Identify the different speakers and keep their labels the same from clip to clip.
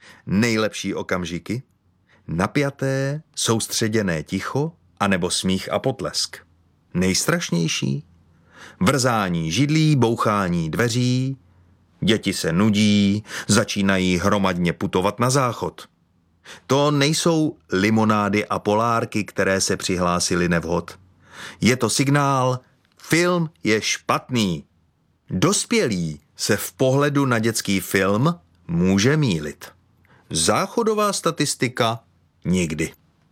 Speaker 1: Nejlepší okamžiky? Napjaté, soustředěné ticho anebo smích a potlesk. Nejstrašnější? Vrzání židlí, bouchání dveří, děti se nudí, začínají hromadně putovat na záchod. To nejsou limonády a polárky, které se přihlásily nevhod. Je to signál, film je špatný. Dospělý se v pohledu na dětský film může mýlit. Záchodová statistika nikdy.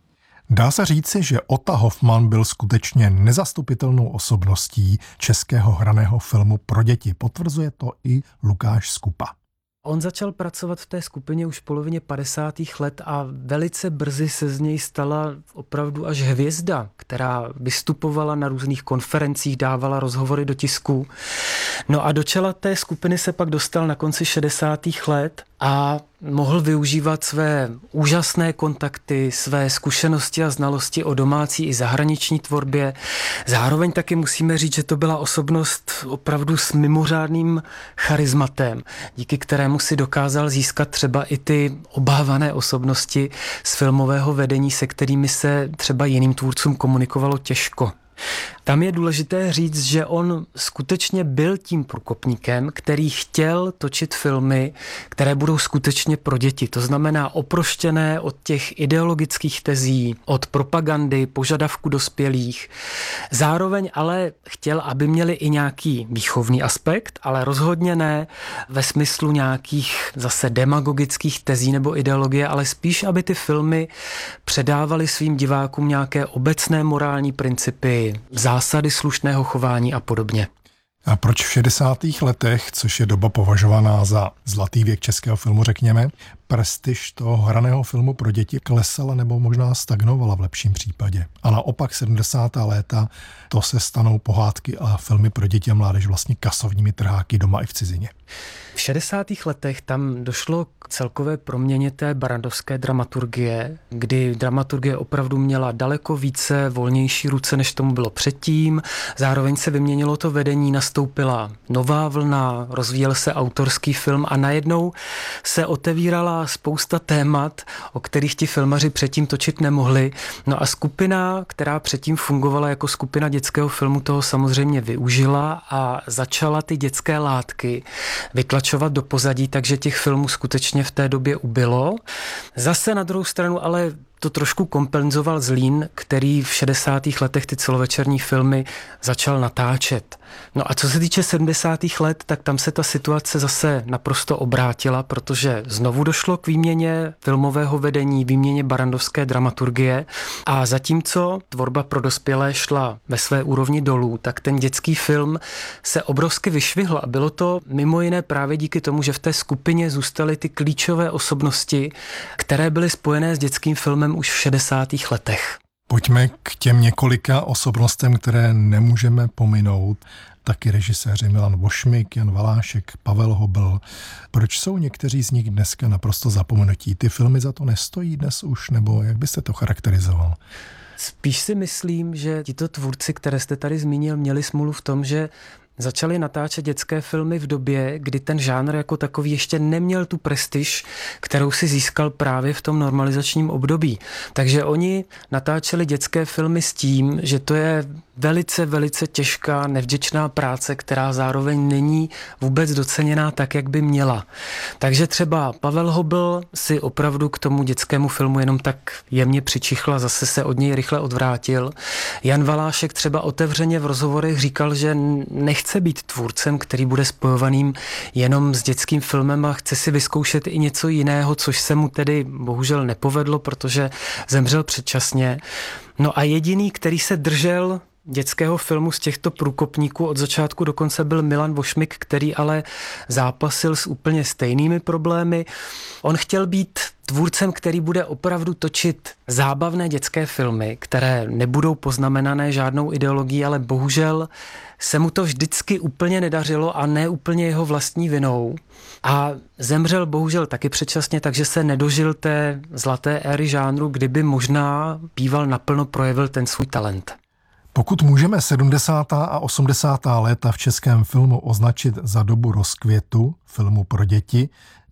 Speaker 2: Dá se říci, že Ota Hoffmann byl skutečně nezastupitelnou osobností českého hraného filmu pro děti. Potvrzuje to i Lukáš Skupa.
Speaker 3: On začal pracovat v té skupině už v polovině 50. let a velice brzy se z něj stala opravdu až hvězda, která vystupovala na různých konferencích, dávala rozhovory do tisku. No a do čela té skupiny se pak dostal na konci 60. let a mohl využívat své úžasné kontakty, své zkušenosti a znalosti o domácí i zahraniční tvorbě. Zároveň taky musíme říct, že to byla osobnost opravdu s mimořádným charizmatem, díky kterému si dokázal získat třeba i ty obávané osobnosti z filmového vedení, se kterými se třeba jiným tvůrcům komunikovalo těžko. Tam je důležité říct, že on skutečně byl tím průkopníkem, který chtěl točit filmy, které budou skutečně pro děti. To znamená oproštěné od těch ideologických tezí, od propagandy, požadavků dospělých. Zároveň ale chtěl, aby měli i nějaký výchovný aspekt, ale rozhodně ne ve smyslu nějakých zase demagogických tezí nebo ideologie, ale spíš, aby ty filmy předávaly svým divákům nějaké obecné morální principy, zásady slušného chování a podobně.
Speaker 2: A proč v 60. letech, což je doba považovaná za zlatý věk českého filmu, řekněme, prestiž toho hraného filmu pro děti klesala nebo možná stagnovala v lepším případě? A naopak 70. léta to se stanou pohádky a filmy pro děti a mládež vlastně kasovními trháky doma i v cizině.
Speaker 3: V 60. letech tam došlo k celkové proměně té barrandovské dramaturgie, kdy dramaturgie opravdu měla daleko více volnější ruce, než tomu bylo předtím. Zároveň se vyměnilo to vedení, nastoupila nová vlna, rozvíjel se autorský film a najednou se otevírala spousta témat, o kterých ti filmaři předtím točit nemohli. No a skupina, která předtím fungovala jako skupina dětského filmu, toho samozřejmě využila a začala ty dětské látky vytlačovat do pozadí, takže těch filmů skutečně v té době ubylo. Zase na druhou stranu ale to trošku kompenzoval Zlín, který v 60. letech ty celovečerní filmy začal natáčet. No a co se týče 70. let, tak tam se ta situace zase naprosto obrátila, protože znovu došlo k výměně filmového vedení, výměně barrandovské dramaturgie a zatímco tvorba pro dospělé šla ve své úrovni dolů, tak ten dětský film se obrovsky vyšvihl a bylo to mimo jiné právě díky tomu, že v té skupině zůstaly ty klíčové osobnosti, které byly spojené s dětským filmem už v 60. letech.
Speaker 2: Pojďme k těm několika osobnostem, které nemůžeme pominout. Taky režiséři Milan Vošmik, Jan Valášek, Pavel Hobl. Proč jsou někteří z nich dneska naprosto zapomenutí? Ty filmy za to nestojí dnes už, nebo jak byste to charakterizoval?
Speaker 3: Spíš si myslím, že tito tvůrci, které jste tady zmínil, měli smůlu v tom, že začali natáčet dětské filmy v době, kdy ten žánr jako takový ještě neměl tu prestiž, kterou si získal právě v tom normalizačním období. Takže oni natáčeli dětské filmy s tím, že to je velice, velice těžká, nevděčná práce, která zároveň není vůbec doceněná tak, jak by měla. Takže třeba Pavel Hobl si opravdu k tomu dětskému filmu jenom tak jemně přičichl a zase se od něj rychle odvrátil. Jan Valášek třeba otevřeně v rozhovorech říkal, že nechce být tvůrcem, který bude spojovaným jenom s dětským filmem a chce si vyzkoušet i něco jiného, což se mu tedy bohužel nepovedlo, protože zemřel předčasně. No a jediný, který se držel dětského filmu z těchto průkopníků od začátku do konce, byl Milan Vošmik, který ale zápasil s úplně stejnými problémy. On chtěl být tvůrcem, který bude opravdu točit zábavné dětské filmy, které nebudou poznamenané žádnou ideologií, ale bohužel se mu to vždycky úplně nedařilo a ne úplně jeho vlastní vinou. A zemřel bohužel taky předčasně, takže se nedožil té zlaté éry žánru, kdyby možná býval naplno projevil ten svůj talent.
Speaker 2: Pokud můžeme 70. a 80. léta v českém filmu označit za dobu rozkvětu filmu pro děti,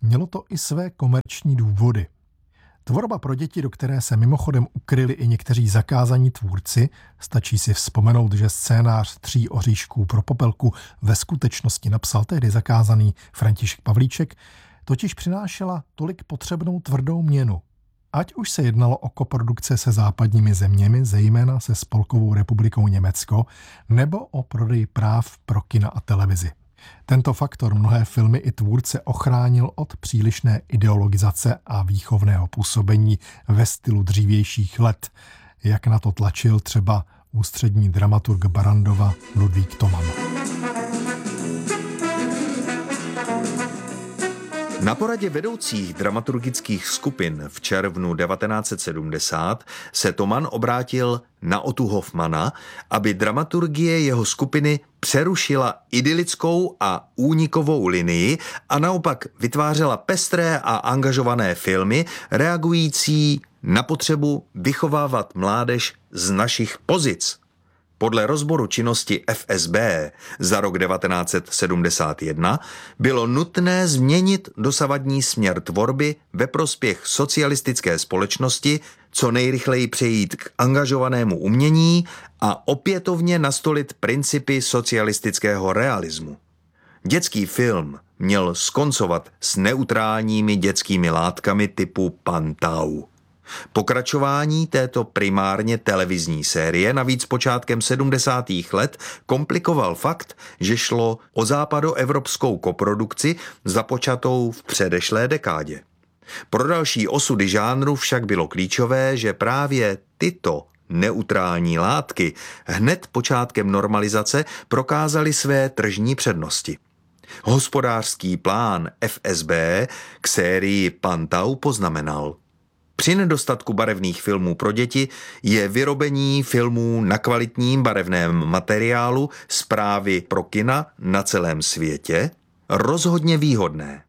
Speaker 2: mělo to i své komerční důvody. Tvorba pro děti, do které se mimochodem ukryli i někteří zakázaní tvůrci, stačí si vzpomenout, že scénář 3 oříšků pro Popelku ve skutečnosti napsal tehdy zakázaný František Pavlíček, totiž přinášela tolik potřebnou tvrdou měnu. Ať už se jednalo o koprodukce se západními zeměmi, zejména se Spolkovou republikou Německo, nebo o prodej práv pro kina a televizi. Tento faktor mnohé filmy i tvůrce ochránil od přílišné ideologizace a výchovného působení ve stylu dřívějších let, jak na to tlačil třeba ústřední dramaturg Barrandova Ludvík Toman.
Speaker 1: Na poradě vedoucích dramaturgických skupin v červnu 1970 se Toman obrátil na Ottu Hoffmana, aby dramaturgie jeho skupiny přerušila idylickou a únikovou linii a naopak vytvářela pestré a angažované filmy reagující na potřebu vychovávat mládež z našich pozic. Podle rozboru činnosti FSB za rok 1971 bylo nutné změnit dosavadní směr tvorby ve prospěch socialistické společnosti, co nejrychleji přejít k angažovanému umění a opětovně nastolit principy socialistického realismu. Dětský film měl skoncovat s neutrálními dětskými látkami typu Pantau. Pokračování této primárně televizní série navíc počátkem 70. let komplikoval fakt, že šlo o západoevropskou koprodukci započatou v předešlé dekádě. Pro další osudy žánru však bylo klíčové, že právě tyto neutrální látky hned počátkem normalizace prokázaly své tržní přednosti. Hospodářský plán FSB k sérii Pantau poznamenal: při nedostatku barevných filmů pro děti je vyrobení filmů na kvalitním barevném materiálu zprávy pro kina na celém světě rozhodně výhodné.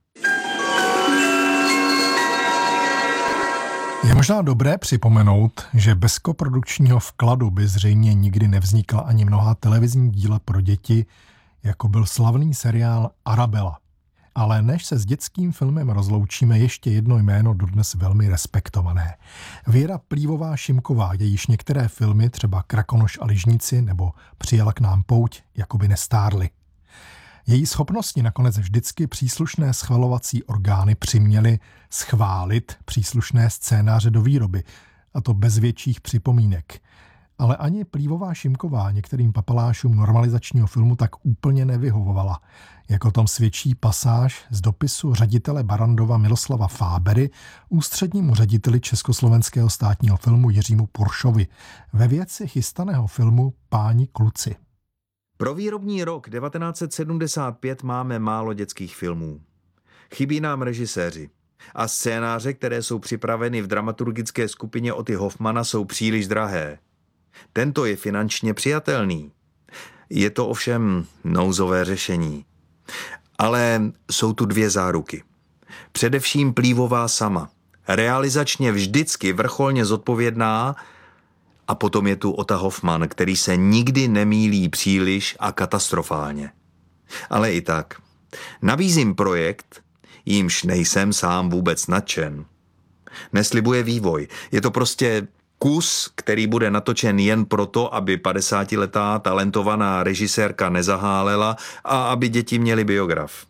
Speaker 2: Je možná dobré připomenout, že bez koprodukčního vkladu by zřejmě nikdy nevznikla ani mnohá televizní díla pro děti, jako byl slavný seriál Arabella. Ale než se s dětským filmem rozloučíme, ještě jedno jméno dodnes velmi respektované. Věra Plívová-Šimková, jejíž některé filmy, třeba Krakonoš a lyžníci nebo Přijela k nám pouť, jakoby nestárly. Její schopnosti nakonec vždycky příslušné schvalovací orgány přiměly schválit příslušné scénáře do výroby, a to bez větších připomínek. Ale ani Plívová-Šimková některým papalášům normalizačního filmu tak úplně nevyhovovala. Jak o tom svědčí pasáž z dopisu ředitele Barrandova Miloslava Fábery ústřednímu řediteli Československého státního filmu Jiřímu Puršovi ve věci chystaného filmu Páni kluci.
Speaker 1: Pro výrobní rok 1975 máme málo dětských filmů. Chybí nám režiséři. A scénáře, které jsou připraveny v dramaturgické skupině Otty Hoffmana, jsou příliš drahé. Tento je finančně přijatelný. Je to ovšem nouzové řešení. Ale jsou tu 2 záruky. Především Plívová sama. Realizačně vždycky vrcholně zodpovědná, a potom je tu Otta Hoffman, který se nikdy nemýlí příliš a katastrofálně. Ale i tak. Nabízím projekt, jímž nejsem sám vůbec nadšen. Neslibuje vývoj. Je to prostě kus, který bude natočen jen proto, aby 50letá talentovaná režisérka nezahálela a aby děti měly biograf.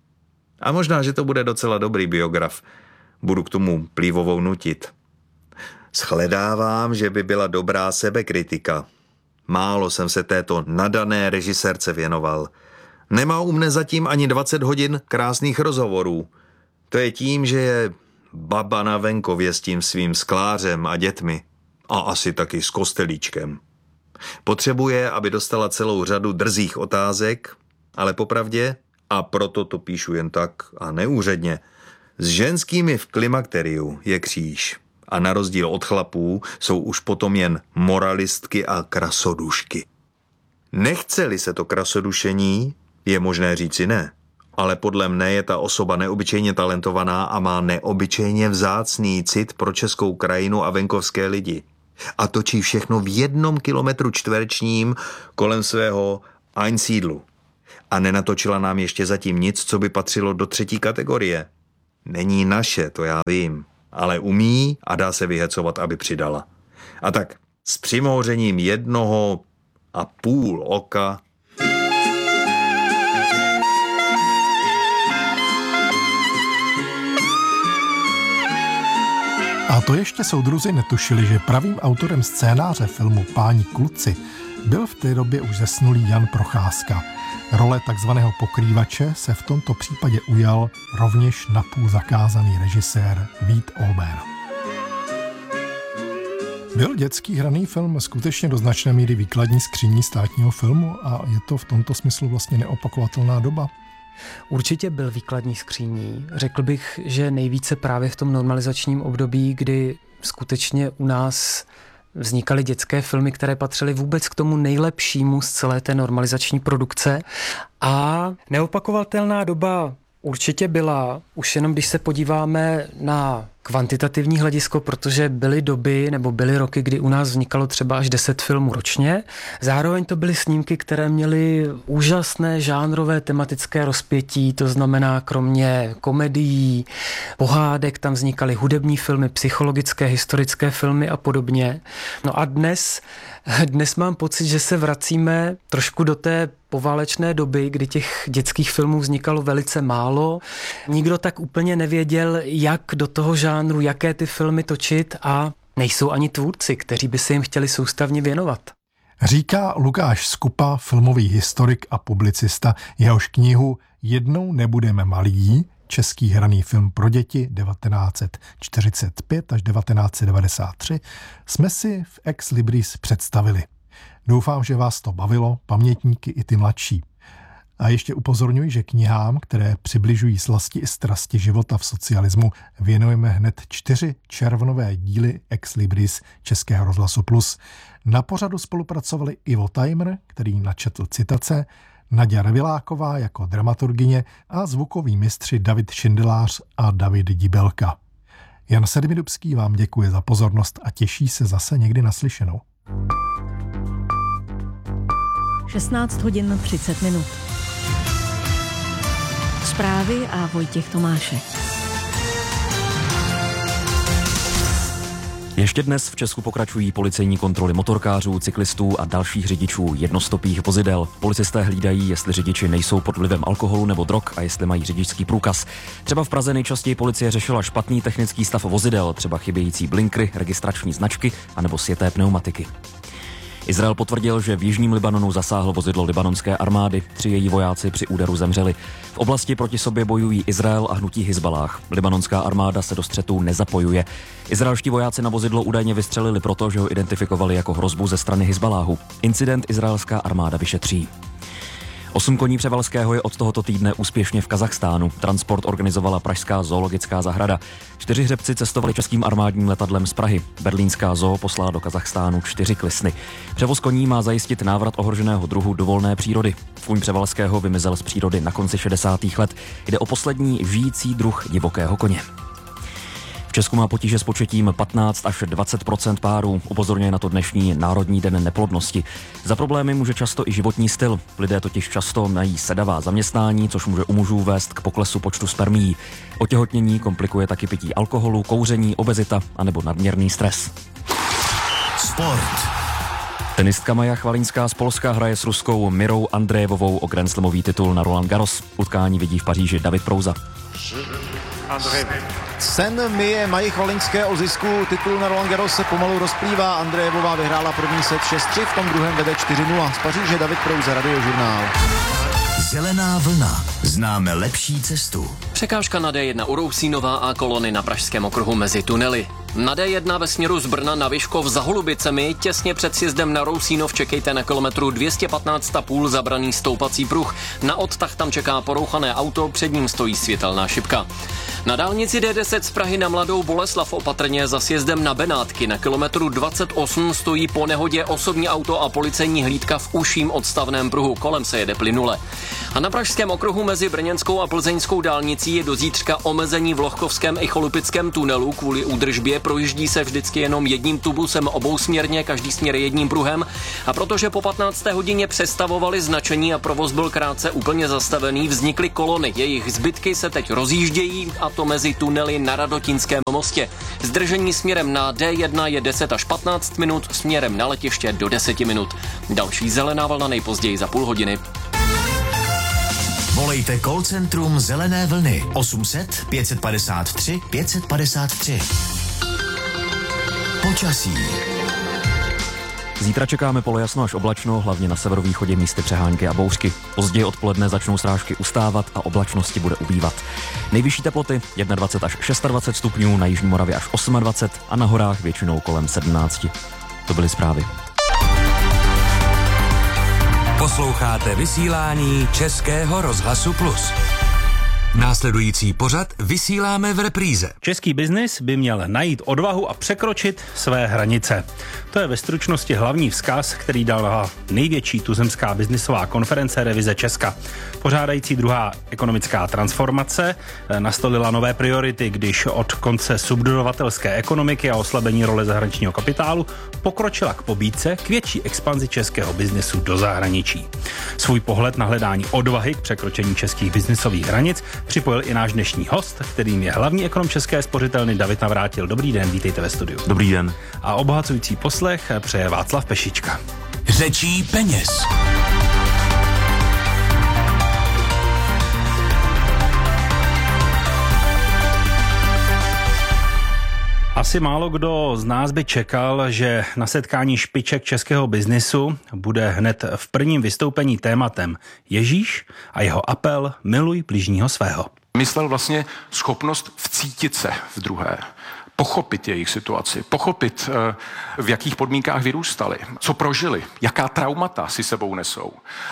Speaker 1: A možná, že to bude docela dobrý biograf. Budu k tomu Plívovou nutit. Shledávám, že by byla dobrá sebekritika. Málo jsem se této nadané režisérce věnoval. Nemá u mne zatím ani 20 hodin krásných rozhovorů. To je tím, že je baba na venkově s tím svým sklářem a dětmi. A asi taky s kostelíčkem. Potřebuje, aby dostala celou řadu drzých otázek, ale popravdě, a proto to píšu jen tak a neúředně, s ženskými v klimakteriu je kříž. A na rozdíl od chlapů jsou už potom jen moralistky a krasodušky. Nechce-li se to krasodušení, je možné říci ne. Ale podle mne je ta osoba neobyčejně talentovaná a má neobyčejně vzácný cit pro českou krajinu a venkovské lidi. A točí všechno v 1 kilometru čtverečním kolem svého Einsídlu. A nenatočila nám ještě zatím nic, co by patřilo do 3. kategorie. Není naše, to já vím, ale umí a dá se vyhecovat, aby přidala. A tak s přimouřením 1,5 oka
Speaker 2: A to ještě soudruzi netušili, že pravým autorem scénáře filmu Páni kluci byl v té době už zesnulý Jan Procházka. Role takzvaného pokrývače se v tomto případě ujal rovněž napůl zakázaný režisér Vít Olber. Byl dětský hraný film skutečně do značné míry výkladní skříní státního filmu a je to v tomto smyslu vlastně neopakovatelná doba?
Speaker 3: Určitě byl výkladní skříní. Řekl bych, že nejvíce právě v tom normalizačním období, kdy skutečně u nás vznikaly dětské filmy, které patřily vůbec k tomu nejlepšímu z celé té normalizační produkce. A neopakovatelná doba určitě byla, už jenom když se podíváme na kvantitativní hledisko, protože byly doby nebo byly roky, kdy u nás vznikalo třeba až 10 filmů ročně. Zároveň to byly snímky, které měly úžasné žánrové tematické rozpětí, to znamená kromě komedií, pohádek, tam vznikaly hudební filmy, psychologické, historické filmy a podobně. No a dnes mám pocit, že se vracíme trošku do té poválečné doby, kdy těch dětských filmů vznikalo velice málo. Nikdo tak úplně nevěděl, jak do toho žánru, jaké ty filmy točit a nejsou ani tvůrci, kteří by se jim chtěli soustavně věnovat.
Speaker 2: Říká Lukáš Skupa, filmový historik a publicista, jehož knihu Jednou nebudeme malí, český hraný film pro děti 1945 až 1993, jsme si v Ex Libris představili. Doufám, že vás to bavilo, pamětníky i ty mladší. A ještě upozorňuji, že knihám, které přibližují slasti i strasti života v socialismu, věnujeme hned 4 červnové díly Ex Libris Českého rozhlasu Plus. Na pořadu spolupracovali Ivo Tajmr, který načetl citace, Naďa Reviláková jako dramaturgyně a zvukoví mistři David Šindelář a David Dibelka. Jan Sedmidubský vám děkuje za pozornost a těší se zase někdy naslyšenou.
Speaker 4: 16:30. Zprávy a Vojtěch Tomášek.
Speaker 5: Ještě dnes v Česku pokračují policejní kontroly motorkářů, cyklistů a dalších řidičů jednostopých vozidel. Policisté hlídají, jestli řidiči nejsou pod vlivem alkoholu nebo drog a jestli mají řidičský průkaz. Třeba v Praze nejčastěji policie řešila špatný technický stav vozidel, třeba chybějící blinkry, registrační značky anebo sjeté pneumatiky. Izrael potvrdil, že v jižním Libanonu zasáhlo vozidlo libanonské armády. 3 její vojáci při úderu zemřeli. V oblasti proti sobě bojují Izrael a hnutí Hizbalách. Libanonská armáda se do střetů nezapojuje. Izraelští vojáci na vozidlo údajně vystřelili proto, že ho identifikovali jako hrozbu ze strany Hizbaláhu. Incident izraelská armáda vyšetří. 8 koní Převalského je od tohoto týdne úspěšně v Kazachstánu. Transport organizovala pražská zoologická zahrada. 4 hřebci cestovali českým armádním letadlem z Prahy. Berlínská zoo poslala do Kazachstánu 4 klisny. Převoz koní má zajistit návrat ohroženého druhu do volné přírody. Kůň Převalského vymizel z přírody na konci 60. let. Jde o poslední žijící druh divokého koně. V Česku má potíže s početím 15 až 20% párů, upozorňuje na to dnešní Národní den neplodnosti. Za problémy může často i životní styl. Lidé totiž často mají sedavá zaměstnání, což může u mužů vést k poklesu počtu spermií. Otěhotnění komplikuje taky pití alkoholu, kouření, obezita anebo nadměrný stres.
Speaker 6: Sport.
Speaker 5: Tenistka Maja Chvalinská z Polska hraje s Ruskou Mirou Andrejevovou o Grand Slamový titul na Roland Garros. Utkání vidí v Paříži David Prouza.
Speaker 6: Sen myje Maji Chvalinské o zisku titulu na Roland Garros se pomalu rozplývá. Andrejevová vyhrála první set 6-3, v tom druhém vede 4-0. Z Paříže David Prouza, Radiožurnál.
Speaker 7: Zelená vlna. Známe lepší cestu.
Speaker 8: Překážka na D1 u Rousínova a kolony na Pražském okruhu mezi tunely. Na D1 ve směru z Brna na Vyškov za Holubicemi těsně před sjezdem na Rousínov čekejte na kilometru 215,5 zabraný stoupací pruh. Na odtah tam čeká porouchané auto, před ním stojí světelná šipka. Na dálnici D10 z Prahy na Mladou Boleslav opatrně za sjezdem na Benátky na kilometru 28 stojí po nehodě osobní auto a policejní hlídka v užším odstavném pruhu, kolem se jede plynule. A na Pražském okruhu mezi brněnskou a plzeňskou dálnicí platí do zítřka omezení v Lochkovském i Cholupickém tunelu kvůli údržbě. Projíždí se vždycky jenom jedním tubusem obousměrně, každý směr jedním pruhem. A protože po 15. hodině přestavovali značení a provoz byl krátce úplně zastavený, vznikly kolony. Jejich zbytky se teď rozjíždějí, a to mezi tunely na Radotinském mostě. Zdržení směrem na D1 je 10 až 15 minut, směrem na letiště do 10 minut. Další zelená vlna nejpozději za půl hodiny.
Speaker 7: Volejte call centrum Zelené vlny 800 553 553. Počasí.
Speaker 5: Zítra čekáme polojasno až oblačno, hlavně na severovýchodě místy přehánky a bouřky. Později odpoledne začnou srážky ustávat a oblačnosti bude ubývat. Nejvyšší teploty 21 až 26 stupňů, na jižní Moravě až 28 a na horách většinou kolem 17. To byly zprávy.
Speaker 9: Posloucháte vysílání Českého rozhlasu Plus. Následující pořad vysíláme v repríze.
Speaker 10: Český biznis by měl najít odvahu a překročit své hranice. To je ve stručnosti hlavní vzkaz, který dala největší tuzemská biznisová konference Revize Česka. Pořádající druhá ekonomická transformace nastolila nové priority, když od konce subdodavatelské ekonomiky a oslabení role zahraničního kapitálu pokročila k pobídce k větší expanzi českého biznesu do zahraničí. Svůj pohled na hledání odvahy k překročení českých biznisových hranic připojil i náš dnešní host, kterým je hlavní ekonom České spořitelny David Navrátil. Dobrý den, vítejte ve studiu.
Speaker 5: Dobrý den.
Speaker 10: A obohacující poslech přeje Václav Pešička.
Speaker 9: Řečí peněz.
Speaker 10: Asi málo kdo z nás by čekal, že na setkání špiček českého biznisu bude hned v prvním vystoupení tématem Ježíš a jeho apel miluj bližního svého.
Speaker 11: Myslel vlastně schopnost vcítit se v druhé, pochopit jejich situaci, pochopit, v jakých podmínkách vyrůstali, co prožili, jaká traumata si sebou nesou.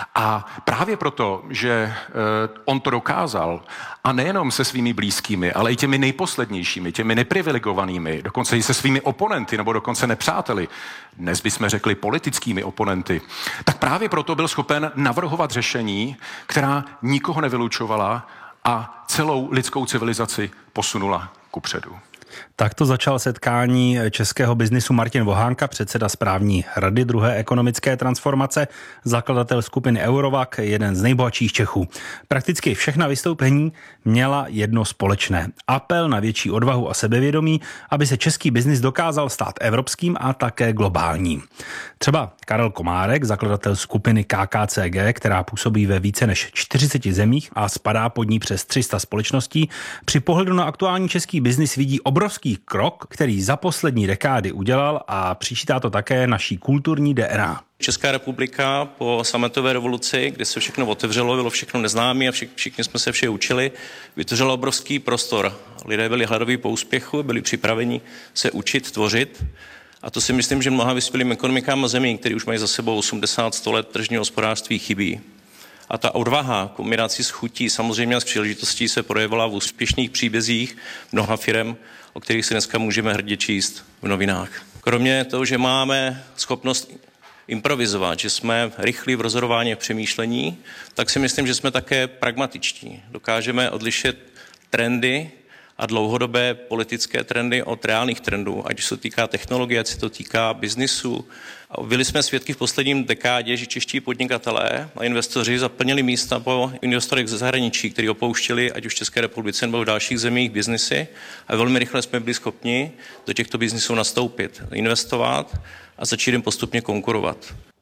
Speaker 11: A právě proto, že on to dokázal, a nejenom se svými blízkými, ale i těmi nejposlednějšími, těmi neprivilegovanými, dokonce i se svými oponenty, nebo dokonce nepřáteli, dnes bychom řekli politickými oponenty, tak právě proto byl schopen navrhovat řešení, která nikoho nevylučovala a celou lidskou civilizaci posunula kupředu.
Speaker 10: Takto začal setkání českého biznisu Martin Vohánka, předseda správní rady druhé ekonomické transformace, zakladatel skupiny Eurovac, jeden z nejbohatších Čechů. Prakticky všechna vystoupení měla jedno společné. Apel na větší odvahu a sebevědomí, aby se český biznis dokázal stát evropským a také globálním. Třeba Karel Komárek, zakladatel skupiny KKCG, která působí ve více než 40 zemích a spadá pod ní přes 300 společností, při pohledu na aktuální český biznis vidí obrovský krok, který za poslední dekády udělal a přičítá to také naší kulturní DNA.
Speaker 12: Česká republika po sametové revoluci, kdy se všechno otevřelo, bylo všechno neznámé a všichni jsme se vše učili, vytvořila obrovský prostor. Lidé byli hladoví po úspěchu, byli připraveni se učit, tvořit. A to si myslím, že mnoha vyspělým ekonomikám a zemí, které už mají za sebou 80-100 let tržního hospodářství, chybí. A ta odvaha, kombinací s chutí, samozřejmě s příležitostí se projevila v úspěšných příbězích mnoha firem, o kterých si dneska můžeme hrdě číst v novinách. Kromě toho, že máme schopnost improvizovat, že jsme rychlí v rozhodování a přemýšlení, tak si myslím, že jsme také pragmatičtí. Dokážeme odlišit trendy a dlouhodobé politické trendy od reálných trendů, ať se to týká technologie, ať se to týká biznisu. Byli jsme svědky v posledním dekádě, že čeští podnikatelé a investoři zaplnili místa po investorech ze zahraničí, kteří opouštěli ať už v České republice nebo v dalších zemích biznisy, a velmi rychle jsme byli schopni do těchto biznisů nastoupit, investovat a začít jim postupně konkurovat.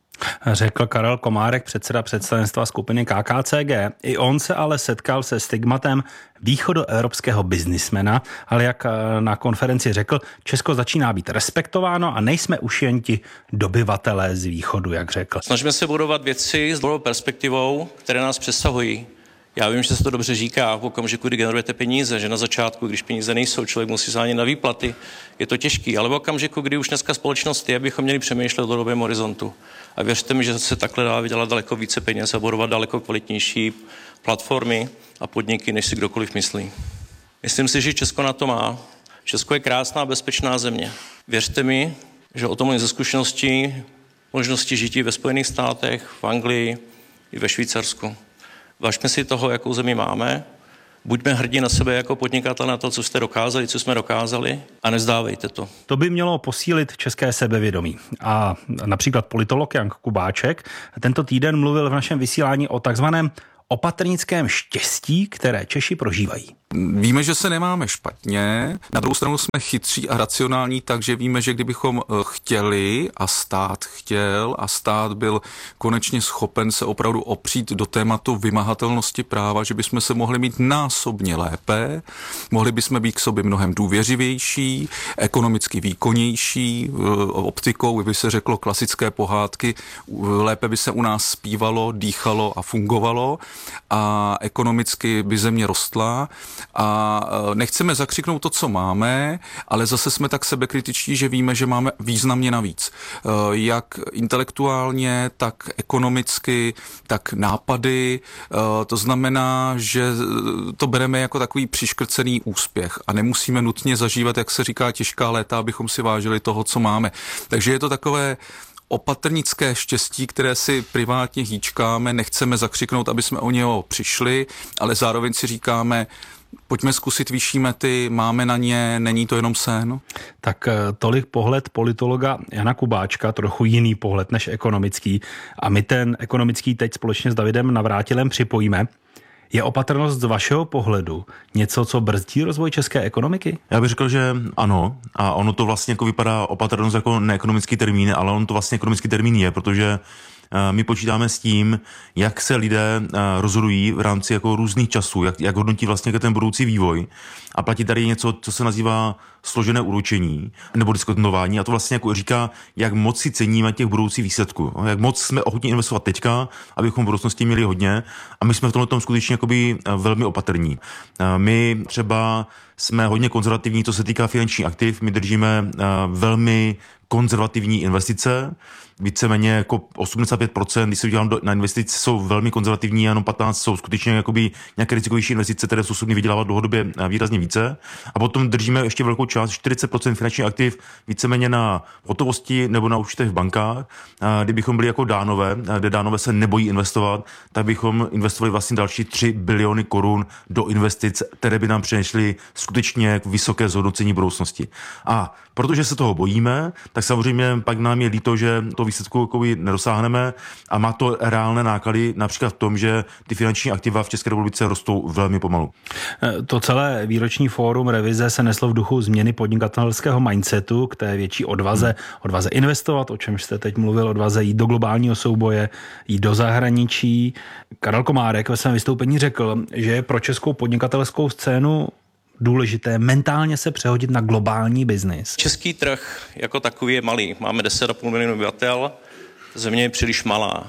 Speaker 10: Řekl Karel Komárek, předseda představenstva skupiny KKCG. I on se ale setkal se stigmatem východoevropského biznismena, ale jak na konferenci řekl, Česko začíná být respektováno a nejsme už jen ti dobyvatelé z východu, jak řekl.
Speaker 12: Snažíme se budovat věci s dlouhou perspektivou, které nás přesahují. Já vím, že se to dobře říká v okamžiku, kdy generujete peníze, že na začátku, když peníze nejsou, člověk musí zánět na výplaty, je to těžký, ale v okamžiku, kdy už dneska společnost je, bychom měli přemýšlet o dlouhodobém horizontu. A věřte mi, že se takhle dá vydělat daleko více peněz a budovat daleko kvalitnější platformy a podniky, než si kdokoliv myslí. Myslím si, že Česko na to má. Česko je krásná, bezpečná země. Věřte mi, že o tom mluvím ze zkušeností možnosti žití ve Spojených státech, v Anglii i ve Švýcarsku. Važme si toho, jakou zemi máme, Buďme hrdí na sebe jako podnikatel, na to, co jste dokázali, co jsme dokázali a nezdávejte to.
Speaker 10: To by mělo posílit české sebevědomí. A například politolog Jan Kubáček tento týden mluvil v našem vysílání o takzvaném opatrnickém štěstí, které Češi prožívají.
Speaker 11: Víme, že se nemáme špatně, na druhou stranu jsme chytří a racionální, takže víme, že kdybychom chtěli a stát chtěl a stát byl konečně schopen se opravdu opřít do tématu vymahatelnosti práva, že bychom se mohli mít násobně lépe, mohli bychom být k sobě mnohem důvěřivější, ekonomicky výkonnější, optikou by se řeklo klasické pohádky, lépe by se u nás zpívalo, dýchalo a fungovalo a ekonomicky by země rostla. A nechceme zakřiknout to, co máme, ale zase jsme tak sebekritičtí, že víme, že máme významně navíc. Jak intelektuálně, tak ekonomicky, tak nápady. To znamená, že to bereme jako takový přiškrcený úspěch a nemusíme nutně zažívat, jak se říká, těžká léta, abychom si vážili toho, co máme. Takže je to takové opatrnické štěstí, které si privátně hýčkáme, nechceme zakřiknout, aby jsme o něho přišli, ale zároveň si říkáme, pojďme zkusit vyšší mety, máme na ně, není to jenom sen.
Speaker 10: Tak tolik pohled politologa Jana Kubáčka, trochu jiný pohled než ekonomický. A my ten ekonomický teď společně s Davidem Navrátilem připojíme. Je opatrnost z vašeho pohledu něco, co brzdí rozvoj české ekonomiky?
Speaker 13: Já bych řekl, že ano. A ono to vlastně jako vypadá opatrnost jako neekonomický termín, ale on to vlastně ekonomický termín je, protože my počítáme s tím, jak se lidé rozhodují v rámci jako různých časů, jak hodnotí vlastně ten budoucí vývoj. A platí tady něco, co se nazývá složené úročení nebo diskontování. A to vlastně jako říká, jak moc si ceníme těch budoucích výsledků. Jak moc jsme ochotní investovat teďka, abychom v budoucnosti měli hodně. A my jsme v tomhle tom skutečně jakoby velmi opatrní. My třeba jsme hodně konzervativní, co se týká finančních aktiv. My držíme velmi konzervativní investice. Víceméně jako 85%, když se udělám na investice, jsou velmi konzervativní, jenom 15% jsou skutečně jakoby nějaké rizikovější investice, které jsou schopny vydělávat dlouhodobě výrazně více. A potom držíme ještě velkou část, 40% finančních aktiv, víceméně na hotovosti nebo na účtech v bankách. Kdybychom byli jako Dánové, kde Dánové se nebojí investovat, tak bychom investovali vlastně další 3 biliony korun do investic, které by nám přinesly skutečně vysoké zhodnocení budoucnosti. A protože se toho bojíme, tak samozřejmě pak nám je líto, že to výsledku nedosáhneme a má to reálné náklady například v tom, že ty finanční aktiva v České republice rostou velmi pomalu.
Speaker 10: To celé výroční fórum revize se neslo v duchu změny podnikatelského mindsetu k té větší odvaze investovat, o čem jste teď mluvil, odvaze jít do globálního souboje, jít do zahraničí. Karel Komárek ve svém vystoupení řekl, že je pro českou podnikatelskou scénu důležité mentálně se přehodit na globální biznis.
Speaker 12: Český trh jako takový je malý. Máme 10,5 milionů obyvatel, země je příliš malá.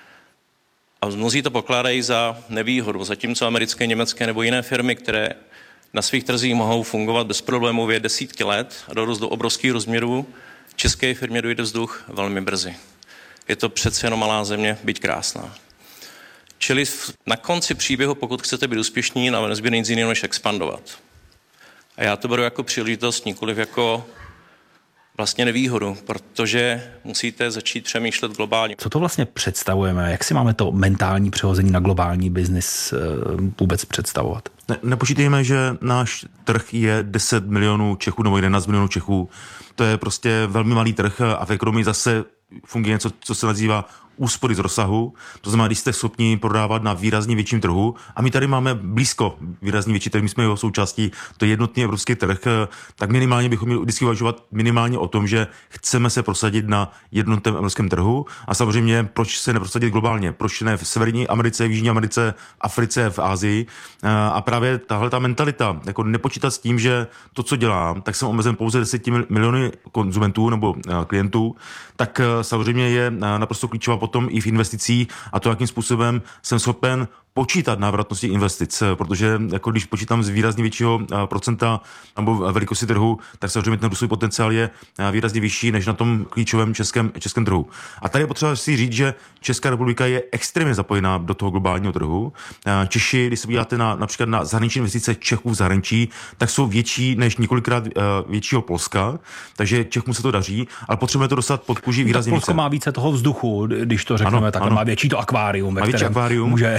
Speaker 12: A mnozí to pokládají za nevýhodu, zatímco americké, německé nebo jiné firmy, které na svých trzích mohou fungovat bez problémů desítky let a dorost do obrovských rozměrů, české firmě dojde vzduch velmi brzy. Je to přece jenom malá země, byť krásná. Čili na konci příběhu, pokud chcete být úspěšní, nám nezbývá nic jiného, než expandovat. A já to beru jako příležitost, nikoliv jako vlastně nevýhodu, protože musíte začít přemýšlet globálně.
Speaker 10: Co to vlastně představujeme? Jak si máme to mentální přehození na globální biznis vůbec představovat?
Speaker 13: Nepočítejme, že náš trh je 10 milionů Čechů nebo 11 milionů Čechů. To je prostě velmi malý trh a v ekonomii zase funguje něco, co se nazývá úspory z rozsahu. To znamená, když jste schopni prodávat na výrazně větším trhu a my tady máme blízko výrazně větší trh, my jsme jeho součástí, to je jednotný evropský trh, tak minimálně bychom měli vždycky uvažovat minimálně o tom, že chceme se prosadit na jednotném evropském trhu a samozřejmě proč se neprosadit globálně, proč ne v Severní Americe, v Jižní Americe, Africe, v Asii a právě tahle ta mentalita, jako nepočítat s tím, že to, co dělám, tak jsem omezen pouze 10 miliony konzumentů nebo klientů, tak samozřejmě je naprosto klíčová potom i v investicích a to, jakým způsobem jsem schopen počítat návratnosti investic, protože jako když počítám z výrazně většího procenta nebo velikosti trhu, tak samozřejmě ten růstový potenciál je výrazně vyšší než na tom klíčovém českém trhu. A tady je potřeba si říct, že Česká republika je extrémně zapojená do toho globálního trhu. Češi, když se podíváte například na zahraniční investice Čechů v zahraničí, tak jsou větší než několikrát většího Polska, takže Čechům se to daří, ale potřebujeme to dostat pod kůži výrazně více.
Speaker 10: Polsko má více toho vzduchu, když to řekneme, tak má větší to akvárium, ve kterém může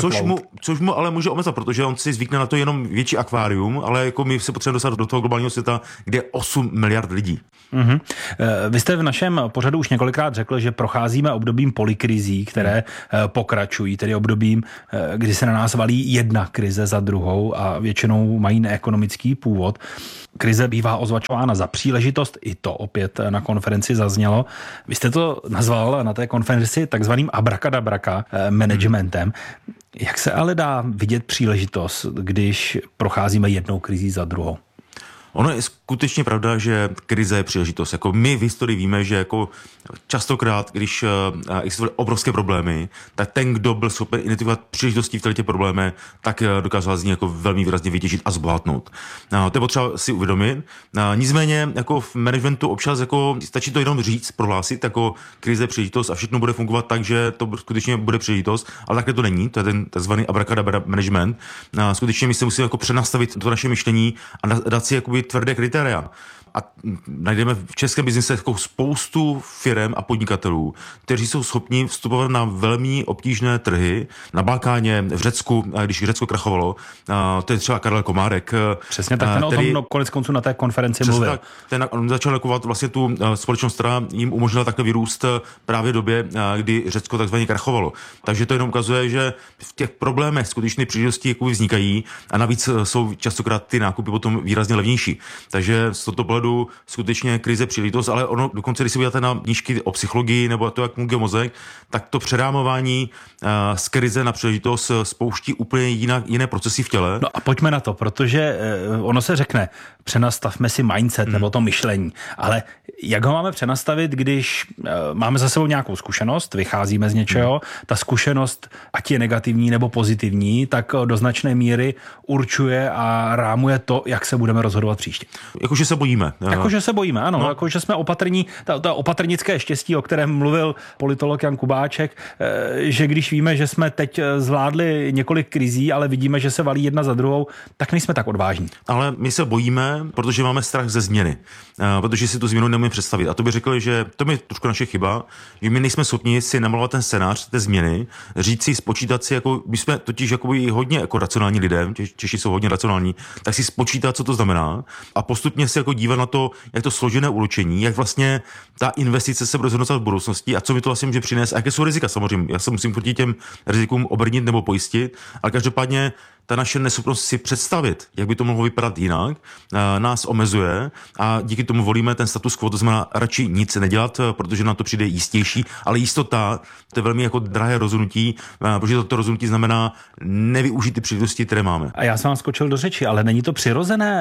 Speaker 13: Což mu ale může omezat, protože on si zvykne na to jenom větší akvárium, ale jako my se potřebujeme dostat do toho globálního světa, kde je 8 miliard lidí.
Speaker 10: Mm-hmm. Vy jste v našem pořadu už několikrát řekl, že procházíme obdobím polykrizí, které pokračují, tedy obdobím, kdy se na nás valí jedna krize za druhou a většinou mají neekonomický původ. Krize bývá označována za příležitost, i to opět na konferenci zaznělo. Vy jste to nazval na té konferenci takzvaným abracadabraka managementem. Jak se ale dá vidět příležitost, když procházíme jednou krizí za druhou?
Speaker 13: Ono je skutečně pravda, že krize je příležitost. Jako my v historii víme, že jako častokrát, když existovaly obrovské problémy, tak ten, kdo byl schopen identifikovat příležitosti v těch problémech, tak dokázal z ní jako velmi výrazně vytěžit a zbohatnout. To je potřeba si uvědomit. Nicméně jako v managementu občas jako stačí to jenom říct, prohlásit, jako krize je příležitost a všechno bude fungovat tak, že to skutečně bude příležitost, ale takhle to není. To je ten tzv. Abracadabra management. Skutečně my se musíme jako přenastavit to naše myšlení a dát si jakoby tvrdé kritéria. A najdeme v českém biznise jako spoustu firem a podnikatelů, kteří jsou schopni vstupovat na velmi obtížné trhy. Na Balkáně, v Řecku, když Řecko krachovalo, to je třeba Karel Komárek.
Speaker 10: Přesně tak, ten o tom konec konců na té konferenci mluvil. Tak,
Speaker 13: on začal nakovat vlastně tu společnost, která jim umožnila takhle vyrůst právě v době, kdy Řecko takzvaně krachovalo. Takže to jenom ukazuje, že v těch problémech skutečné příležitosti vznikají a navíc jsou častokrát ty nákupy potom výrazně levnější. Takže z tohoto pohledu skutečně krize příležitost, ale ono dokonce, když si uděláte na knížky o psychologii nebo to, jak funguje mozek, tak to předámování z krize na příležitost spouští úplně jiné procesy v těle.
Speaker 10: No a pojďme na to, protože ono se řekne, přenastavme si mindset nebo to myšlení, ale jak ho máme přenastavit, když máme za sebou nějakou zkušenost, vycházíme z něčeho, ta zkušenost, ať je negativní nebo pozitivní, tak do značné míry určuje a rámuje to, jak se budeme rozhodovat příště.
Speaker 13: Jakože se bojíme.
Speaker 10: Jakože se bojíme, ano. No. Jakože jsme opatrní, ta opatrnické štěstí, o kterém mluvil politolog Jan Kubáček, že když víme, že jsme teď zvládli několik krizí, ale vidíme, že se valí jedna za druhou, tak nejsme tak odvážní.
Speaker 13: Ale my se bojíme, protože máme strach ze změny. Protože si tu změnu nemůžeme představit. A to bych řekl, že to je trošku naše chyba, že my nejsme schopni si namalovat ten scénář té změny, říct si, spočítat si, jako my jsme totiž jakoby hodně jako racionální lidé, Češi jsou hodně racionální, tak si spočítat, co to znamená a postupně si jako dívat na to, jak to složené uločení, jak vlastně ta investice se bude zhodnocovat v budoucnosti a co mi to vlastně může přinést, a jaké jsou rizika samozřejmě. Já se musím proti těm rizikům obrnit nebo pojistit, ale každopádně ta naše neschopnost si představit, jak by to mohlo vypadat jinak, nás omezuje a díky tomu volíme ten status quo, to znamená radši nic nedělat, protože nám to přijde jistější, ale jistota, to je velmi jako drahé rozhodnutí, protože toto rozhodnutí znamená nevyužít ty příležitosti, které máme.
Speaker 10: A já jsem vám skočil do řeči, ale není to přirozené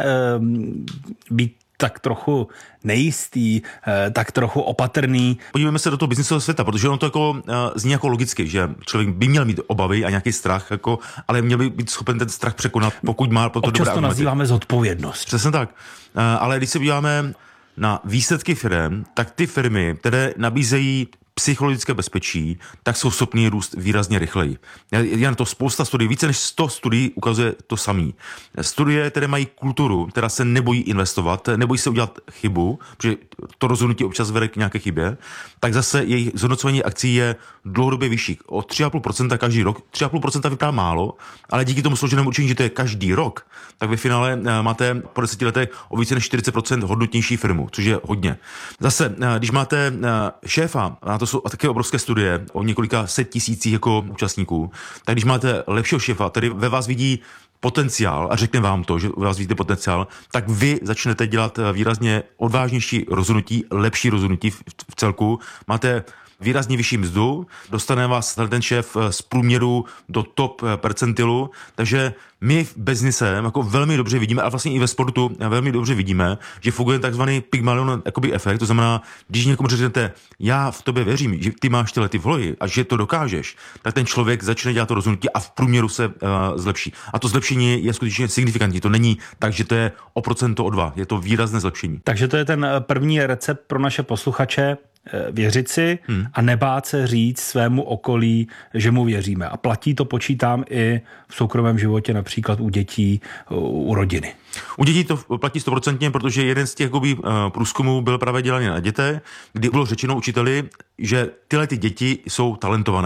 Speaker 10: být tak trochu nejistý, tak trochu opatrný.
Speaker 13: Podívejme se do toho biznisového světa, protože ono to jako zní jako logicky, že člověk by měl mít obavy a nějaký strach, jako, ale měl by být schopen ten strach překonat, pokud má pro to dobré argumenty.
Speaker 10: Občas to nazýváme zodpovědnost.
Speaker 13: Přesně tak. Ale když se podíváme na výsledky firem, tak ty firmy, které nabízejí psychologické bezpečí, tak jsou schopní růst výrazně rychleji. Je na to spousta studií, více než 100 studií ukazuje to samý. Studie, které mají kulturu, která se nebojí investovat, nebojí se udělat chybu, protože to rozhodnutí občas vede k nějaké chybě, tak zase jejich zhodnocování akcí je dlouhodobě vyšší. O 3,5% každý rok. 3,5% vypadá málo, ale díky tomu složenému určení, že to je každý rok, tak ve finále máte po 10 letech o více než 40% hodnotnější firmu, což je hodně. Zase, když máte šéfa, a to jsou také obrovské studie o několika set tisících jako účastníků, tak když máte lepšího šéfa, který ve vás vidí potenciál a řekne vám to, že u vás vidíte potenciál, tak vy začnete dělat výrazně odvážnější rozhodnutí, lepší rozhodnutí v celku. Máte výrazně vyšší mzdu, dostane vás ten šéf z průměru do top percentilu, takže my v biznise jako velmi dobře vidíme, a vlastně i ve sportu velmi dobře vidíme, že funguje takzvaný Pygmalion efekt, to znamená, když někomu řeknete, já v tobě věřím, že ty máš tyhle ty vlohy a že to dokážeš, tak ten člověk začne dělat to rozhodnutí a v průměru se zlepší. A to zlepšení je skutečně signifikantní. To není tak, že to je o procento o 2, je to výrazné zlepšení.
Speaker 10: Takže to je ten první recept pro naše posluchače, věřit si a nebát se říct svému okolí, že mu věříme. A platí to, počítám, i v soukromém životě, například u dětí, u rodiny.
Speaker 13: U dětí to platí 100%, protože jeden z těch průzkumů byl právě dělaný na dětech, kdy bylo řečeno učiteli, že tyhle ty děti jsou talentované.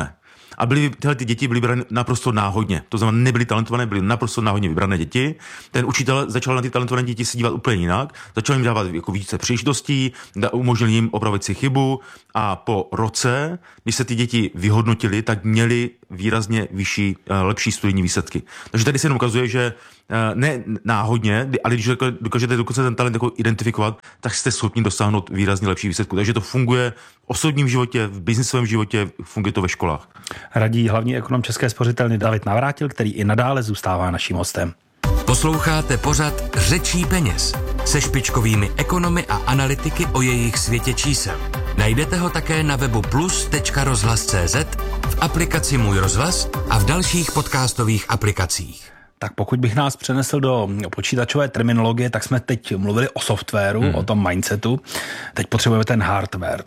Speaker 13: A tyhle ty děti byly vybrané naprosto náhodně. To znamená, nebyly talentované, byly naprosto náhodně vybrané děti. Ten učitel začal na ty talentované děti se dívat úplně jinak, začal jim dávat jako více příležitostí, umožnil jim opravit si chybu a po roce, když se ty děti vyhodnotili, tak měli výrazně vyšší, lepší studijní výsledky. Takže tady se jenom ukazuje, že ne náhodně, ale když dokážete dokonce ten talent jako identifikovat, tak jste schopni dosáhnout výrazně lepší výsledku. Takže to funguje v osobním životě, v biznisovém životě, funguje to ve školách.
Speaker 10: Radí hlavní ekonom České spořitelny David Navrátil, který i nadále zůstává naším hostem.
Speaker 9: Posloucháte pořad Řečí peněz se špičkovými ekonomy a analytiky o jejich světě čísel. Najdete ho také na webu plus.rozhlas.cz, v aplikaci Můj rozhlas a v dalších podcastových aplikacích.
Speaker 10: Tak pokud bych nás přenesl do počítačové terminologie, tak jsme teď mluvili o softwaru, o tom mindsetu. Teď potřebujeme ten hardware.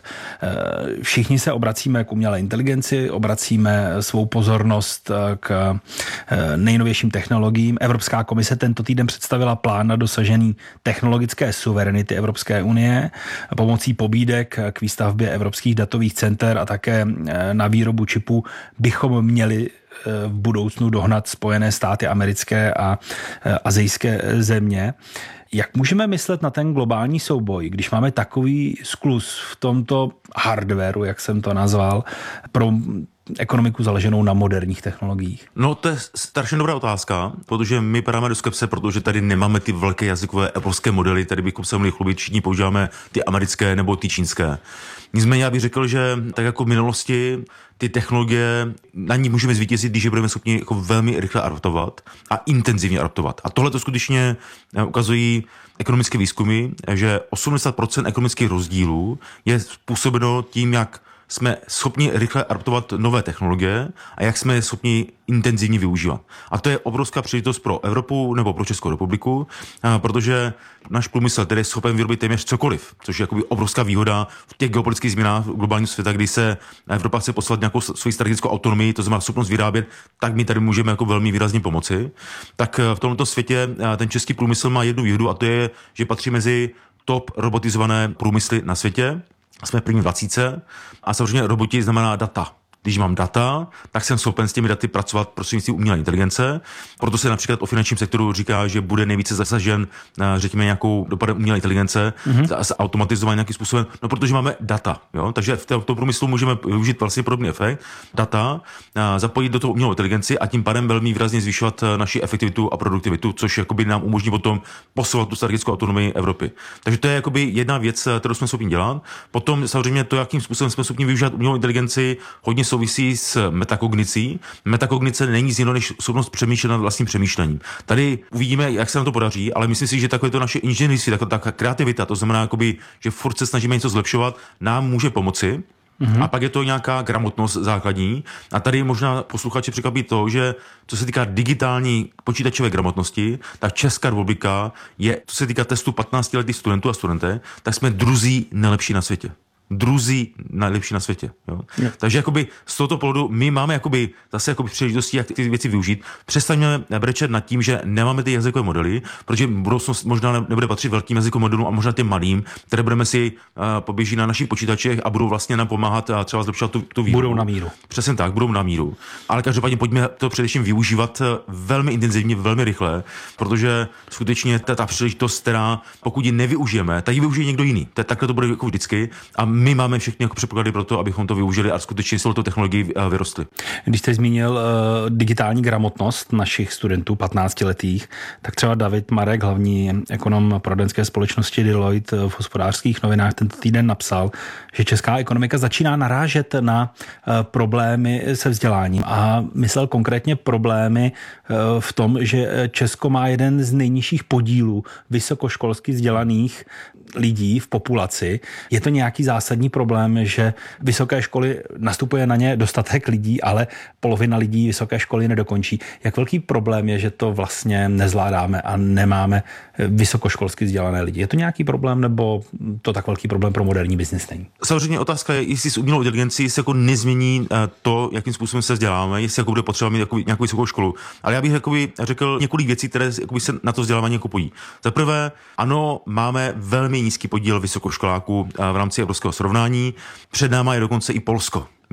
Speaker 10: Všichni se obracíme k umělé inteligenci, obracíme svou pozornost k nejnovějším technologiím. Evropská komise tento týden představila plán na dosažení technologické suverenity Evropské unie pomocí pobídek k výstavbě evropských datových center a také na výrobu čipů bychom měli v budoucnu dohnat Spojené státy americké a asijské země. Jak můžeme myslet na ten globální souboj, když máme takový skluz v tomto hardwareu, jak jsem to nazval, pro ekonomiku založenou na moderních technologiích?
Speaker 13: No to je strašně dobrá otázka, protože my padáme do skepse, protože tady nemáme ty velké jazykové evropské modely, tady bychom se mohli chlubit, všichni používáme ty americké nebo ty čínské. Nicméně já bych řekl, že tak jako v minulosti ty technologie, na ní můžeme zvítězit, když je budeme schopni jako velmi rychle adaptovat a intenzivně adaptovat. A tohle to skutečně ukazují ekonomické výzkumy, že 80% ekonomických rozdílů je způsobeno tím, jak jsme schopni rychle adaptovat nové technologie a jak jsme je schopni intenzivně využívat. A to je obrovská příležitost pro Evropu nebo pro Českou republiku, protože náš průmysl tedy je schopen vyrobit téměř cokoliv, což je jakoby obrovská výhoda v těch geopolitických změnách globálního světa, kdy se Evropa chce poslat nějakou svoji strategickou autonomii, to znamená schopnost vyrábět, tak my tady můžeme jako velmi výrazně pomoci. Tak v tomto světě ten český průmysl má jednu výhodu a to je, že patří mezi top robotizované průmysly na světě. Jsme v první 20 a samozřejmě roboti znamená data. Když mám data, tak jsem schopen s těmi daty pracovat prostřednictvím umělé inteligence. Proto se například o finančním sektoru říká, že bude nejvíce zasažen, řekněme, nějakou dopadem umělé inteligence a se automatizovat nějakým způsobem, no protože máme data. Jo? Takže v tomto průmyslu můžeme využít vlastně podobný efekt. Data, zapojit do toho umělou inteligenci a tím pádem velmi výrazně zvyšovat naši efektivitu a produktivitu, což jakoby nám umožní potom posouvat tu strategickou autonomii Evropy. Takže to je jakoby jedna věc, kterou jsme schopni dělat. Potom samozřejmě to, jakým způsobem jsme schopni využívat umělou inteligenci, hodně souvisí s metakognicí. Metakognice není nic jiného než schopnost přemýšlet nad vlastním přemýšlením. Tady uvidíme, jak se nám to podaří, ale myslím si, že takové to naše inženýrství, ta kreativita, to znamená, jakoby, že furt se snažíme něco zlepšovat, nám může pomoci. A pak je to nějaká gramotnost základní. A tady možná posluchači překvapí to, že co se týká digitální počítačové gramotnosti, tak Česká republika je, co se týká testu 15letých studentů a studentek, tak jsme druzí nejlepší na světě. Druzí nejlepší na světě. Jo? Takže jakoby z tohoto pohledu my máme jakoby zase jakoby příležitosti, jak ty věci využít. Přestaňme brečet nad tím, že nemáme ty jazykové modely, protože budoucnost možná nebude patřit velkým jazykovým modelům a možná těm malým, které budeme si poběží na našich počítačech a budou vlastně nám pomáhat a třeba zlepšovat tu výrobu.
Speaker 10: Budou na míru.
Speaker 13: Přesně tak, budou na míru. Ale každopádně pojďme to především využívat velmi intenzivně, velmi rychle, protože skutečně ta příležitost, která pokud ji nevyužijeme, tak ji využije někdo jiný. Takhle to bude jako vždycky. A my máme všechny jako předpoklady pro to, abychom to využili a skutečně s touto technologií vyrostli.
Speaker 10: Když jste zmínil digitální gramotnost našich studentů 15letých, tak třeba David Marek, hlavní ekonom poradenské společnosti Deloitte, v Hospodářských novinách tento týden napsal, že česká ekonomika začíná narážet na problémy se vzděláním a myslel konkrétně problémy v tom, že Česko má jeden z nejnižších podílů vysokoškolsky vzdělaných lidí v populaci. Je to nějaký zásadní problém, že vysoké školy, nastupuje na ně dostatek lidí, ale polovina lidí vysoké školy nedokončí. Jak velký problém je, že to vlastně nezvládáme a nemáme vysokoškolsky vzdělané lidi? Je to nějaký problém, nebo to tak velký problém pro moderní biznis není?
Speaker 13: Samozřejmě otázka je, jestli s umělou inteligencí se jako nezmění to, jakým způsobem se vzděláváme, jestli jako bude potřeba mít nějakou vysokou školu. Ale já bych řekl několik věcí, které se na to vzdělávání jako pojí. Za prvé, ano, máme velmi nízký podíl vysokoškoláků v rámci evropského srovnání. Před náma je dokonce i Polsko.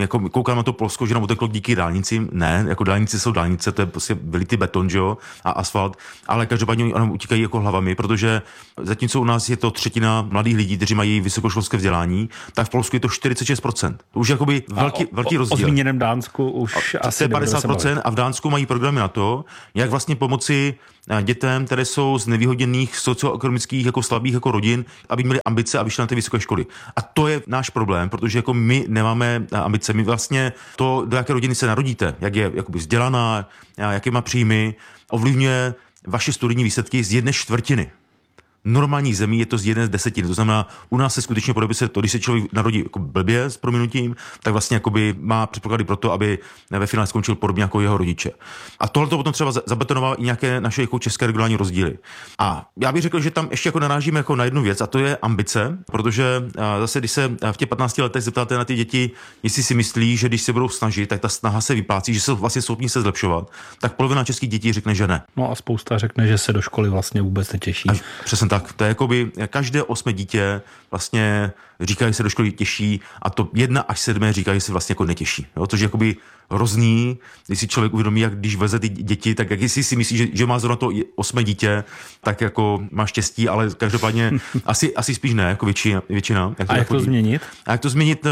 Speaker 13: jako koukám na to Polsko, že nám uteklo díky dálnicím. Ne, jako dálnice jsou dálnice, to je prostě vylitý beton, že jo, a asfalt, ale každopádně oni utíkají jako hlavami, protože zatímco u nás je to třetina mladých lidí, kteří mají vysokoškolské vzdělání, tak v Polsku je to 46%. To už je jakoby velký rozdíl.
Speaker 10: O zmíněném Dánsku už asi
Speaker 13: 50% a v Dánsku mají programy na to, jak vlastně pomoci dětem, které jsou z nevýhodněných socioekonomických jako slabých jako rodin, aby měli ambice a vyšli na ty vysoké školy. A to je náš problém, protože jako my nemáme ambice. My vlastně to, do jaké rodiny se narodíte, jak je jakoby vzdělaná, jaké má příjmy, ovlivňuje vaše studijní výsledky z 1/4. Normálních zemí je to z 1/10. To znamená, u nás se skutečně podobě se to, když se člověk narodí jako blbě s prominutím, tak vlastně jakoby má předpoklady pro to, aby ve finále skončil podobně jako jeho rodiče. A tohle to potom třeba zabetonovalo i nějaké naše jako české regionální rozdíly. A já bych řekl, že tam ještě jako narážíme jako na jednu věc, a to je ambice, protože zase když se v těch 15 letech zeptáte na ty děti, jestli si myslí, že když se budou snažit, tak ta snaha se vyplácí, že jsou vlastně schopni se zlepšovat, tak polovina českých dětí řekne, že ne.
Speaker 10: No a spousta řekne, že se do školy vlastně vůbec netěší.
Speaker 13: Přesně tak, to je jakoby každé 8 dítě vlastně říká, že se do školy těší a to 1 až 7 říká, že se vlastně jako netěší. Jo? Což je jakoby hrozný, když si člověk uvědomí, jak když veze ty děti, tak jak jestli si myslí, že má zrovna to 8 dítě, tak jako má štěstí, ale každopádně asi spíš ne, jako většina.
Speaker 10: Jak to změnit?
Speaker 13: A jak to změnit?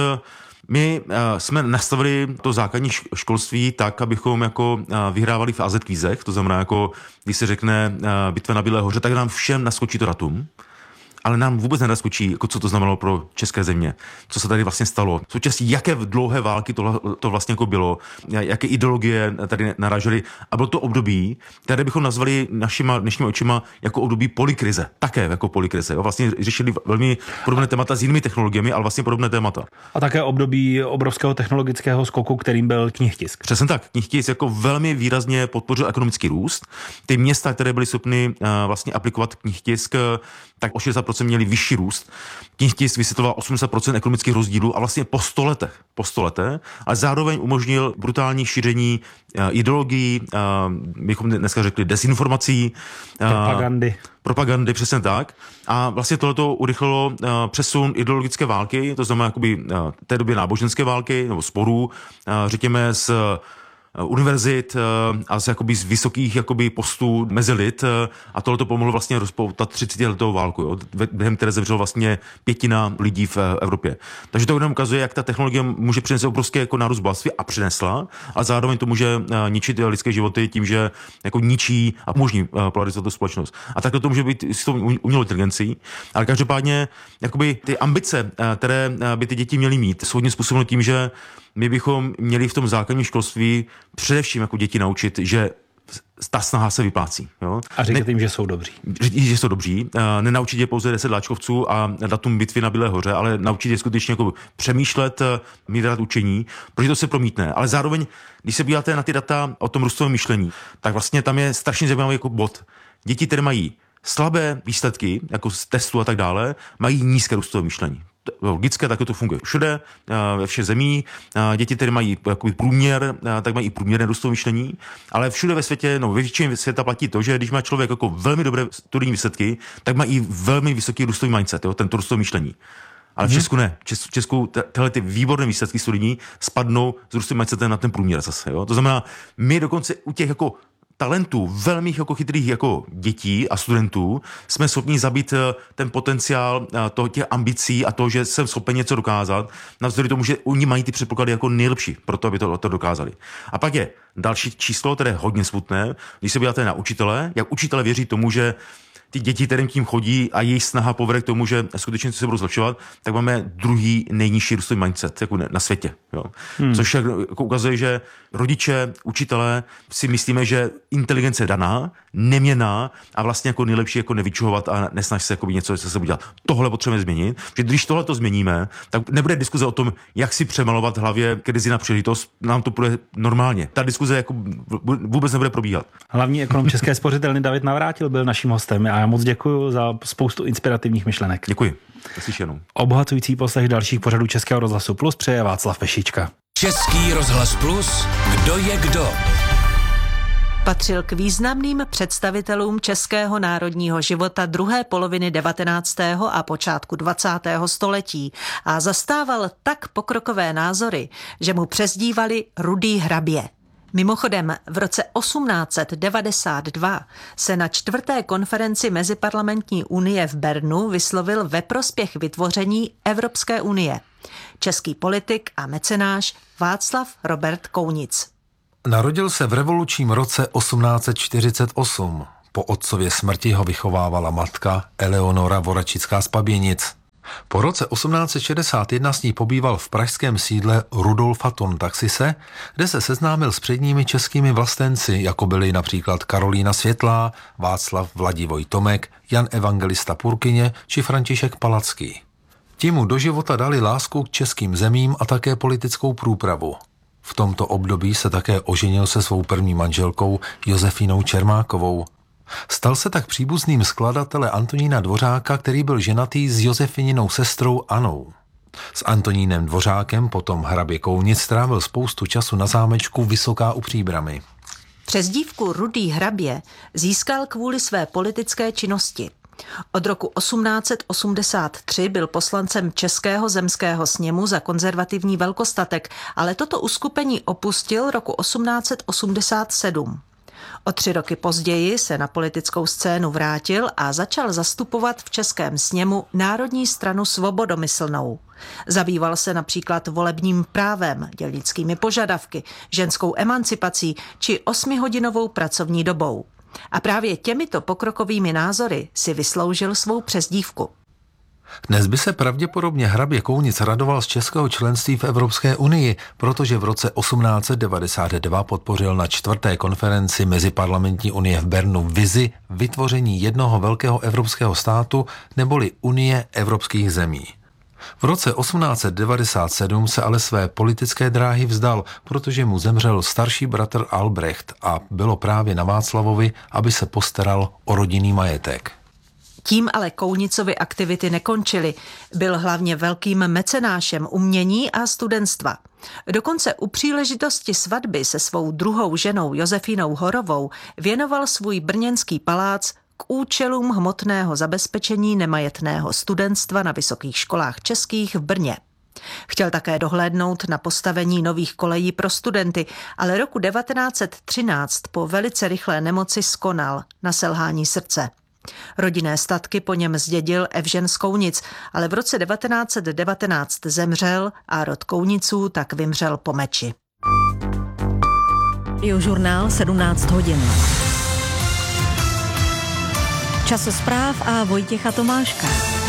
Speaker 13: My jsme nastavili to základní školství tak, abychom jako vyhrávali v AZ kvízech, to znamená, jako když se řekne bitva na Bílé hoře, tak nám všem naskočí to datum, ale nám vůbec nenaskočí, jako co to znamenalo pro české země, co se tady vlastně stalo. Součástí jaké dlouhé války to vlastně jako bylo, jaké ideologie tady narážely a bylo to období, které bychom nazvali našima dnešními očima jako období polykrize. Také jako polykrize. Jo? Vlastně řešili velmi podobné témata s jinými technologiemi, ale vlastně podobné témata.
Speaker 10: A také období obrovského technologického skoku, kterým byl knihtisk.
Speaker 13: Přesně tak. Knihtisk jako velmi výrazně podpořil ekonomický růst. Ty města, které byly schopny vlastně aplikovat knihtisk, tak o 60% měli vyšší růst. Knihtisk vysvětloval 80% ekonomických rozdílů a vlastně po 100 letech, ale zároveň umožnil brutální šíření ideologií, bychom dneska řekli dezinformací, propagandy, přesně tak. A vlastně tohleto urychlilo přesun ideologické války, to znamená jakoby té době náboženské války nebo sporů, řekněme z univerzit a z vysokých postů mezi lid a tohle to pomohlo vlastně rozpoutat 30letou válku, jo, během které zemřelo vlastně 1/5 lidí v Evropě. Takže to nám ukazuje, jak ta technologie může přinést obrovské jako nárůst bohatství a přinesla, ale zároveň to může ničit lidské životy tím, že jako ničí a umožní polarizovat tu společnost. A takhle to může být s tou umělou inteligencí, ale každopádně jakoby ty ambice, které by ty děti měly mít, jsou hodně způsobeno tím, že my bychom měli v tom základním školství především jako děti naučit, že ta snaha se vyplácí. Jo?
Speaker 10: A říkat jim, že jsou dobří.
Speaker 13: Že jsou dobří. Nenaučit je pouze 10 láčkovců a datum bitvy na Bílé hoře, ale naučit je skutečně jako přemýšlet, mít rád učení, protože to se promítne. Ale zároveň, když se podíváte na ty data o tom růstovém myšlení, tak vlastně tam je strašně zajímavý jako bod. Děti, které mají slabé výsledky, jako z testu a tak dále, mají nízké růstové myšlení. Logické, tak to funguje všude, ve všech zemí. Děti, které mají průměr, tak mají i průměrné růstové myšlení, ale všude ve světě, ve většině světa platí to, že když má člověk jako velmi dobré studijní výsledky, tak má i velmi vysoký růstový mindset, tento růstové myšlení. Ale v Česku ne. V Česku tyhle ty výborné výsledky studijní spadnou s růstovým mindsetem na ten průměr zase. Jo? To znamená, my dokonce u těch jako talentů, velmi jako chytrých jako dětí a studentů, jsme schopni zabít ten potenciál těch ambicí a toho, že jsem schopen něco dokázat, navzdory tomu, že oni mají ty předpoklady jako nejlepší pro to, aby to dokázali. A pak je další číslo, které je hodně smutné, když se podíváte na učitele, jak učitele věří tomu, že ty děti, kterým tím chodí a jejich snaha povede k tomu, že skutečně se budou zlepšovat, tak máme druhý nejnižší růstový mindset jako na světě. Jo. Což jako ukazuje, že rodiče, učitelé si myslíme, že inteligence je daná, neměnná a vlastně jako nejlepší jako nevyčuhovat a nesnaž se jako něco se udělat. Tohle potřebujeme změnit, protože když tohle to změníme, tak nebude diskuze o tom, jak si přemalovat v hlavě krizi na příležitost, nám to půjde normálně. Ta diskuze jako vůbec nebude probíhat.
Speaker 10: Hlavní ekonom České spořitelny David Navrátil byl naším hostem a já moc děkuji za spoustu inspirativních myšlenek.
Speaker 13: Děkuji. Naslyšenou.
Speaker 10: Obohacující poslech dalších pořadů Českého rozhlasu Plus přeje Václav Pešička.
Speaker 9: Český rozhlas Plus, kdo je kdo?
Speaker 14: Patřil k významným představitelům českého národního života druhé poloviny 19. a počátku 20. století a zastával tak pokrokové názory, že mu přezdívali Rudý hrabě. Mimochodem, v roce 1892 se na 4. konferenci Meziparlamentní unie v Bernu vyslovil ve prospěch vytvoření Evropské unie. Český politik a mecenáš Václav Robert Kounic.
Speaker 15: Narodil se v revolučním roce 1848. Po otcově smrti ho vychovávala matka Eleonora Voračická z Paběnic. Po roce 1861 s ní pobýval v pražském sídle Rudolfa Tontaxise, kde se seznámil s předními českými vlastenci, jako byli například Karolína Světlá, Václav Vladivoj Tomek, Jan Evangelista Purkyně či František Palacký. Ti mu do života dali lásku k českým zemím a také politickou průpravu. V tomto období se také oženil se svou první manželkou Josefínou Čermákovou. Stal se tak příbuzným skladatele Antonína Dvořáka, který byl ženatý s Josefininou sestrou Anou. S Antonínem Dvořákem potom hrabě Kounic strávil spoustu času na zámečku Vysoká u Příbrami.
Speaker 14: Přezdívku Rudý hrabě získal kvůli své politické činnosti. Od roku 1883 byl poslancem Českého zemského sněmu za konzervativní velkostatek, ale toto uskupení opustil roku 1887. O 3 roky později se na politickou scénu vrátil a začal zastupovat v Českém sněmu Národní stranu svobodomyslnou. Zabýval se například volebním právem, dělnickými požadavky, ženskou emancipací či 8hodinovou pracovní dobou. A právě těmito pokrokovými názory si vysloužil svou přezdívku.
Speaker 15: Dnes by se pravděpodobně hrabě Kounic radoval z českého členství v Evropské unii, protože v roce 1892 podpořil na 4. konferenci Meziparlamentní unie v Bernu vizi vytvoření jednoho velkého evropského státu neboli Unie evropských zemí. V roce 1897 se ale své politické dráhy vzdal, protože mu zemřel starší bratr Albrecht a bylo právě na Václavovi, aby se postaral o rodinný majetek.
Speaker 14: Tím ale Kounicovy aktivity nekončily. Byl hlavně velkým mecenášem umění a studentstva. Dokonce u příležitosti svatby se svou druhou ženou Josefínou Horovou věnoval svůj brněnský palác k účelům hmotného zabezpečení nemajetného studentstva na vysokých školách českých v Brně. Chtěl také dohlédnout na postavení nových kolejí pro studenty, ale roku 1913 po velice rychlé nemoci skonal na selhání srdce. Rodinné statky po něm zdědil Evžen z Kounic, ale v roce 1919 zemřel a rod Kouniců tak vymřel po meči.
Speaker 4: Radiožurnál 17 hodin. Čas zpráv a Vojtěcha Tomáška.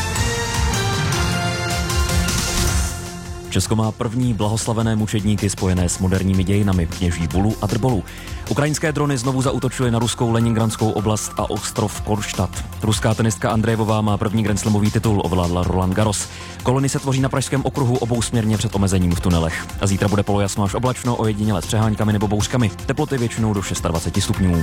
Speaker 5: Česko má první blahoslavené mučedníky spojené s moderními dějinami, kněží Bulu a Drbolu. Ukrajinské drony znovu zaútočily na ruskou Leningradskou oblast a ostrov Kronstadt. Ruská tenistka Andrejevová má první grandslamový titul, ovládla Roland Garros. Kolony se tvoří na Pražském okruhu obousměrně před omezením v tunelech. A zítra bude polojasno až oblačno, ojediněle s přeháňkami nebo bouřkami. Teploty většinou do 26 stupňů.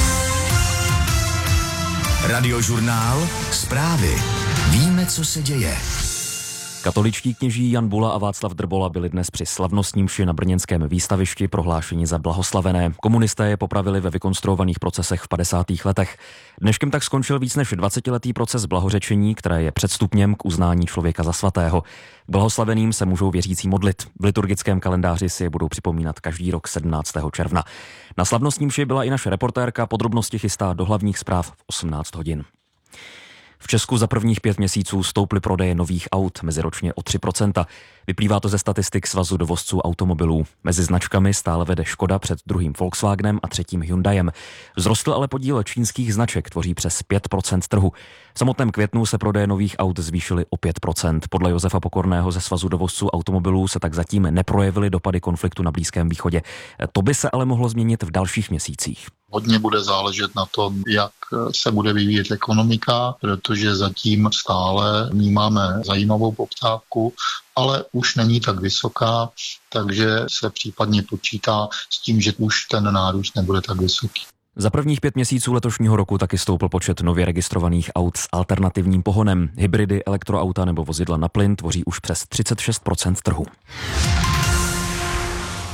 Speaker 7: Radiožurnál Zprávy. Víme, co se děje.
Speaker 5: Katoličtí kněží Jan Bula a Václav Drbola byli dnes při slavnostní mši na brněnském výstavišti prohlášeni za blahoslavené. Komunisté je popravili ve vykonstruovaných procesech v 50. letech. Dneškem tak skončil víc než 20letý proces blahořečení, které je předstupněm k uznání člověka za svatého. K blahoslaveným se můžou věřící modlit. V liturgickém kalendáři si je budou připomínat každý rok 17. června. Na slavnostní mši byla i naše reportérka, podrobnosti chystá do hlavních zpráv v 18 hodin. V Česku za prvních 5 měsíců stouply prodeje nových aut meziročně o 3%. Vyplývá to ze statistik Svazu dovozců automobilů. Mezi značkami stále vede Škoda před druhým Volkswagenem a třetím Hyundaiem. Vzrostl ale podíl čínských značek, tvoří přes 5% trhu. V samotném květnu se prodeje nových aut zvýšily o 5%. Podle Josefa Pokorného ze Svazu dovozců automobilů se tak zatím neprojevily dopady konfliktu na Blízkém východě. To by se ale mohlo změnit v dalších měsících.
Speaker 16: Hodně bude záležet na tom, jak se bude vyvíjet ekonomika, protože zatím stále vnímáme zajímavou poptávku, ale už není tak vysoká, takže se případně počítá s tím, že už ten nárůst nebude tak vysoký.
Speaker 5: Za prvních 5 měsíců letošního roku taky stoupl počet nově registrovaných aut s alternativním pohonem. Hybridy, elektroauta nebo vozidla na plyn tvoří už přes 36% trhu.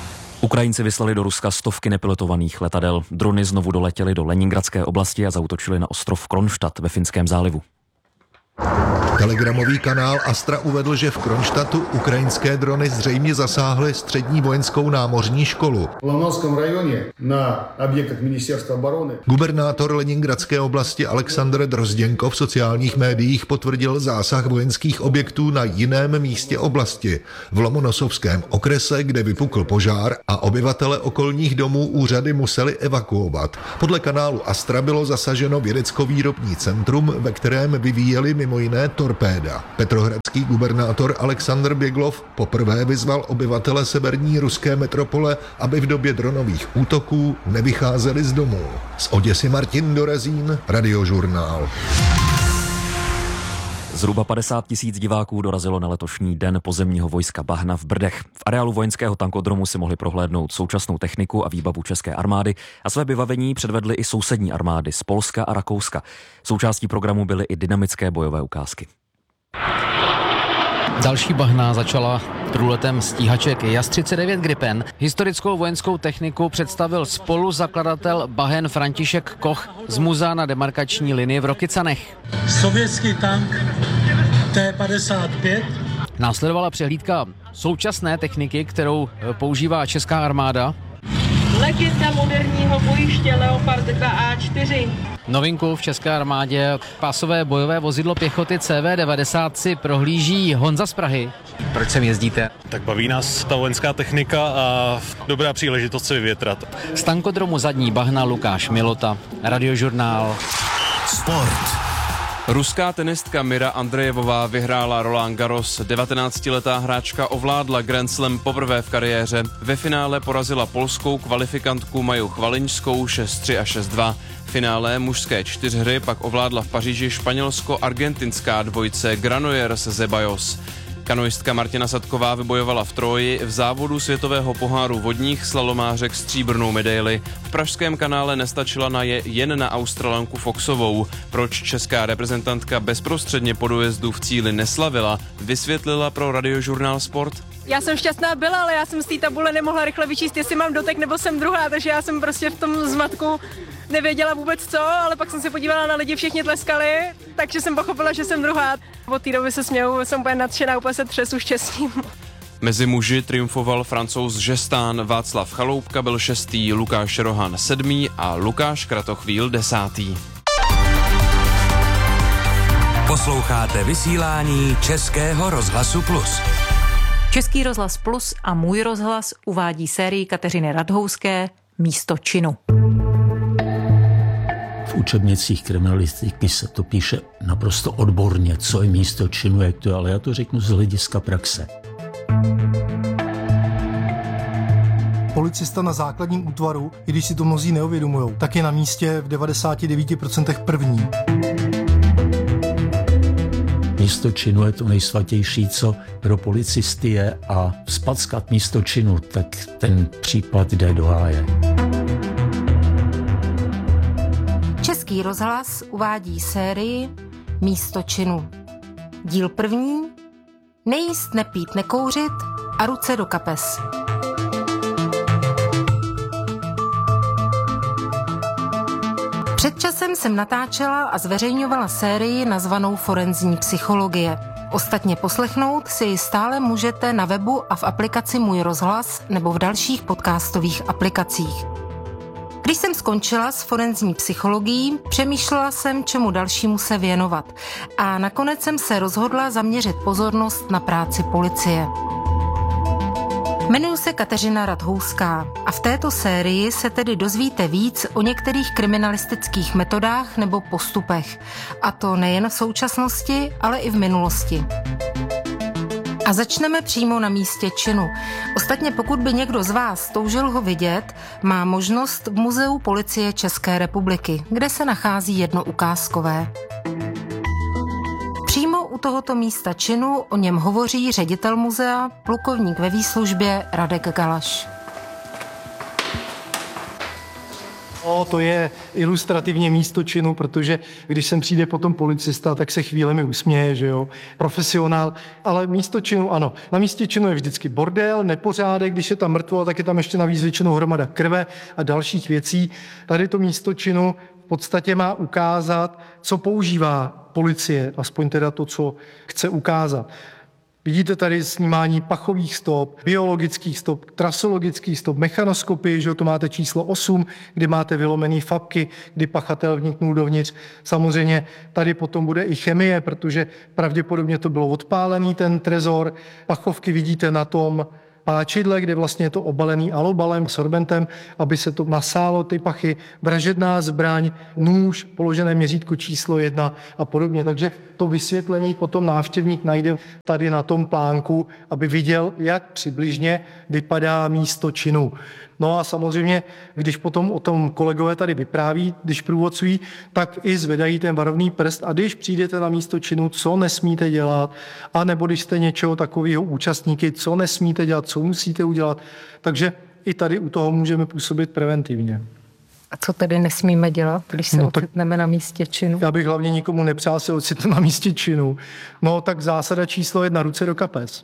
Speaker 5: Ukrajinci vyslali do Ruska stovky nepilotovaných letadel. Drony znovu doletěly do Leningradské oblasti a zaútočily na ostrov Kronštat ve Finském zálivu.
Speaker 17: Telegramový kanál Astra uvedl, že v Kronštatu ukrajinské drony zřejmě zasáhly střední vojenskou námořní školu.
Speaker 18: V Lavnovském rajoně na objektech ministerstva obrany.
Speaker 17: Gubernátor Leningradské oblasti Alexandr Drozděnko v sociálních médiích potvrdil zásah vojenských objektů na jiném místě oblasti, v Lomonosovském okrese, kde vypukl požár a obyvatele okolních domů úřady museli evakuovat. Podle kanálu Astra bylo zasaženo vědecko-výrobní centrum, ve kterém vyvíjeli mimo jiné torpéda. Petrohradský gubernátor Alexandr Běglov poprvé vyzval obyvatele severní ruské metropole, aby v době dronových útoků nevycházeli z domů. Z Oděsy Martin Dorezín, Radiožurnál.
Speaker 5: Zhruba 50 000 diváků dorazilo na letošní den pozemního vojska Bahna v Brdech. V areálu vojenského tankodromu si mohli prohlédnout současnou techniku a výbavu české armády a své vybavení předvedly i sousední armády z Polska a Rakouska. Součástí programu byly i dynamické bojové ukázky.
Speaker 19: Další bahna začala průletem stíhaček JAS-39 Gripen. Historickou vojenskou techniku představil spoluzakladatel Bahen František Koch z muzea na demarkační linii v Rokycanech.
Speaker 20: Sovětský tank T-55.
Speaker 19: Následovala přehlídka současné techniky, kterou používá česká armáda.
Speaker 21: Legenda moderního bojiště Leopard 2A4.
Speaker 19: Novinku v české armádě pásové bojové vozidlo pěchoty CV-90 si prohlíží Honza z Prahy. Proč sem jezdíte?
Speaker 22: Tak baví nás ta vojenská technika a dobrá příležitost se vyvětrat.
Speaker 19: Z tankodromu Zadní Bahna Lukáš Milota, Radiožurnál.
Speaker 7: Sport.
Speaker 23: Ruská tenistka Mira Andrejevová vyhrála Roland Garros. 19letá hráčka ovládla Grand Slam poprvé v kariéře. Ve finále porazila polskou kvalifikantku Maju Chvaliňskou 6-3 a 6-2. V finále mužské čtyřhry pak ovládla v Paříži španělsko-argentinská dvojice Granollers Zeballos. Kanoistka Martina Sadková vybojovala v Troji v závodu světového poháru vodních slalomářek stříbrnou medaili. V pražském kanále nestačila jen na Australanku Foxovou. Proč česká reprezentantka bezprostředně po dojezdu v cíli neslavila, vysvětlila pro Radiožurnál Sport.
Speaker 24: Já jsem šťastná byla, ale já jsem z té tabule nemohla rychle vyčíst, jestli mám dotek nebo jsem druhá, takže já jsem prostě v tom zmatku nevěděla vůbec co, ale pak jsem se podívala na lidi, všichni tleskali, takže jsem pochopila, že jsem druhá. Od té doby se směju, jsem úplně nadšená, úplně se třesu štěstím.
Speaker 23: Mezi muži triumfoval Francouz Žestán, Václav Chaloupka byl 6., Lukáš Rohan 7. a Lukáš Kratochvíl 10.
Speaker 9: Posloucháte vysílání Českého rozhlasu Plus.
Speaker 4: Český rozhlas Plus a Můj rozhlas uvádí sérii Kateřiny Radhouské Místo činu.
Speaker 25: V učebnicích kriminalistiky se to píše naprosto odborně, co je místo činu, jak to je, ale já to řeknu z hlediska praxe.
Speaker 26: Policista na základním útvaru, i když si to mnozí neuvědomujou, tak je na místě v 99% první.
Speaker 25: Místo činu je to nejsvatější, co pro policisty je, a vzpackat místo činu, tak ten případ jde do háje.
Speaker 27: Český rozhlas uvádí sérii Místo činu. Díl 1. Nejíst, nepít, nekouřit a ruce do kapes. Před časem jsem natáčela a zveřejňovala sérii nazvanou Forenzní psychologie. Ostatně poslechnout si ji stále můžete na webu a v aplikaci Můj rozhlas nebo v dalších podcastových aplikacích. Když jsem skončila s forenzní psychologií, přemýšlela jsem, čemu dalšímu se věnovat a nakonec jsem se rozhodla zaměřit pozornost na práci policie. Jmenuji se Kateřina Radhouská a v této sérii se tedy dozvíte víc o některých kriminalistických metodách nebo postupech, a to nejen v současnosti, ale i v minulosti. A začneme přímo na místě činu. Ostatně pokud by někdo z vás toužil ho vidět, má možnost v Muzeu policie České republiky, kde se nachází jedno ukázkové. Přímo u tohoto místa činu o něm hovoří ředitel muzea, plukovník ve výslužbě Radek Galaš.
Speaker 26: To je ilustrativně místo činu, protože když sem přijde potom policista, tak se chvílemi usměje, že jo, profesionál, ale místo činu ano. Na místě činu je vždycky bordel, nepořádek, když je tam mrtvo, tak je tam ještě navíc většinou hromada krve a dalších věcí. Tady to místo činu v podstatě má ukázat, co používá policie, aspoň teda to, co chce ukázat. Vidíte tady snímání pachových stop, biologických stop, trasologických stop, mechanoskopy, že to máte číslo 8, kdy máte vylomený fabky, kdy pachatel vniknul dovnitř. Samozřejmě tady potom bude i chemie, protože pravděpodobně to bylo odpálený ten trezor. Pachovky vidíte na tom páčidle, kde vlastně je to obalený alobalem, sorbentem, aby se to nasálo, ty pachy, vražedná zbraň, nůž, položené měřítko číslo 1 a podobně. Takže to vysvětlení potom návštěvník najde tady na tom plánku, aby viděl, jak přibližně vypadá místo činu. No a samozřejmě, když potom o tom kolegové tady vypráví, když průvodcují, tak i zvedají ten varovný prst a když přijdete na místo činu, co nesmíte dělat, anebo když jste něčeho takového účastníky, co nesmíte dělat, co musíte udělat. Takže i tady u toho můžeme působit preventivně.
Speaker 27: A co tedy nesmíme dělat, když se ocitneme na místě činu?
Speaker 26: Já bych hlavně nikomu nepřál se ocitnout na místě činu. No tak zásada číslo 1, ruce do kapes.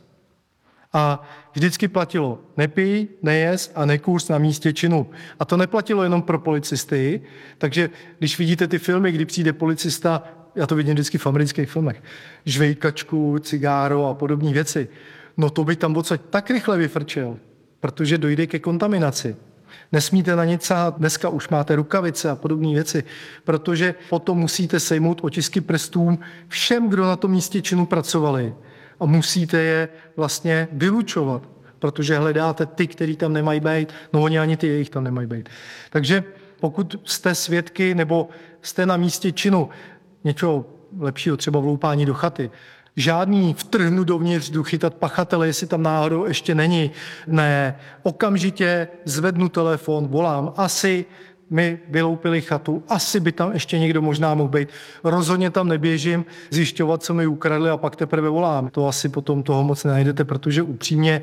Speaker 26: A vždycky platilo nepij, nejez a nekůř na místě činu. A to neplatilo jenom pro policisty, takže když vidíte ty filmy, kdy přijde policista, já to vidím vždycky v amerických filmech, žvejkačku, cigáro a podobné věci, no to by tam odsaď tak rychle vyfrčel, protože dojde ke kontaminaci. Nesmíte na nic sahat, dneska už máte rukavice a podobné věci, protože potom musíte sejmout otisky prstů všem, kdo na tom místě činu pracovali. A musíte je vlastně vylučovat, protože hledáte ty, který tam nemají být, no oni ani ty jejich tam nemají být. Takže pokud jste svědky nebo jste na místě činu něčeho lepšího, třeba vloupání do chaty, žádný vtrhnu dovnitř, jdu chytat pachatele, jestli tam náhodou ještě není, ne, okamžitě zvednu telefon, volám, asi mi vyloupili chatu, asi by tam ještě někdo možná mohl být. Rozhodně tam neběžím zjišťovat, co mi ukradli a pak teprve volám. To asi potom toho moc nenajdete, protože upřímně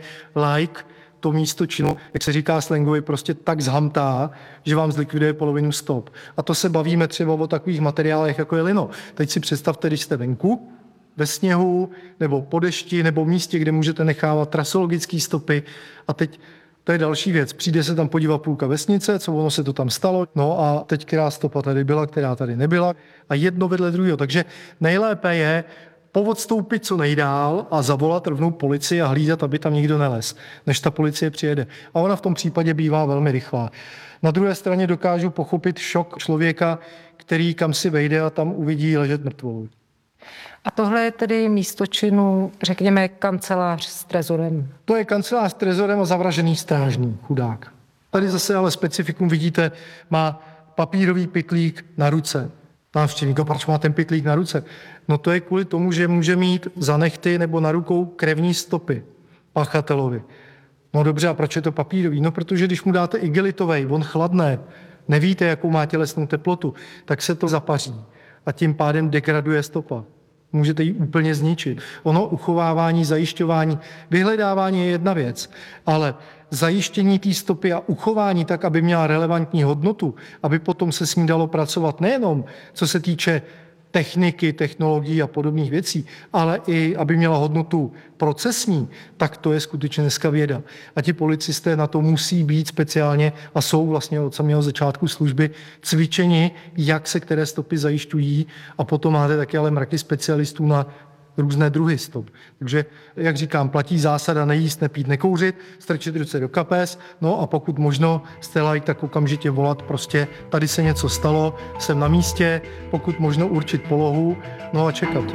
Speaker 26: to místo činu, jak se říká slangově, prostě tak zhamtá, že vám zlikviduje polovinu stop. A to se bavíme třeba o takových materiálech, jako je lino. Teď si představte, když jste venku, ve sněhu, nebo po dešti, nebo v místě, kde můžete nechávat trasologické stopy. A teď to je další věc. Přijde se tam podívat půlka vesnice, co ono se to tam stalo. No a teď která stopa tady byla, která tady nebyla. A jedno vedle druhého. Takže nejlépe je poodstoupit co nejdál a zavolat rovnou policii a hlídat, aby tam nikdo nelez, než ta policie přijede. A ona v tom případě bývá velmi rychlá. Na druhé straně dokážu pochopit šok člověka, který kam si vejde a tam uvidí ležet mrtvou.
Speaker 27: A tohle je tedy místo činu, řekněme, kancelář s trezorem.
Speaker 26: To je kancelář s trezorem a zavražený strážný, chudák. Tady zase ale specifikum vidíte, má papírový pytlík na ruce. Návštěvník, proč má ten pytlík na ruce? No to je kvůli tomu, že může mít za nehty nebo na rukou krevní stopy pachatelovi. No dobře, a proč je to papírový? No protože když mu dáte igelitovej, on chladne, nevíte, jakou má tělesnou teplotu, tak se to zapaří a tím pádem degraduje stopa. Můžete ji úplně zničit. Ono uchovávání, zajišťování, vyhledávání je jedna věc, ale zajištění té stopy a uchování tak, aby měla relevantní hodnotu, aby potom se s ní dalo pracovat nejenom co se týče techniky, technologií a podobných věcí, ale i aby měla hodnotu procesní, tak to je skutečně dneska věda. A ti policisté na to musí být speciálně a jsou vlastně od samého začátku služby cvičeni, jak se které stopy zajišťují a potom máte taky ale mraky specialistů na různé druhy stop. Takže, jak říkám, platí zásada nejíst, nepít, nekouřit, strčit ruce do kapes, no a pokud možno jste like, tak okamžitě volat prostě tady se něco stalo, jsem na místě, pokud možno určit polohu, no a čekat.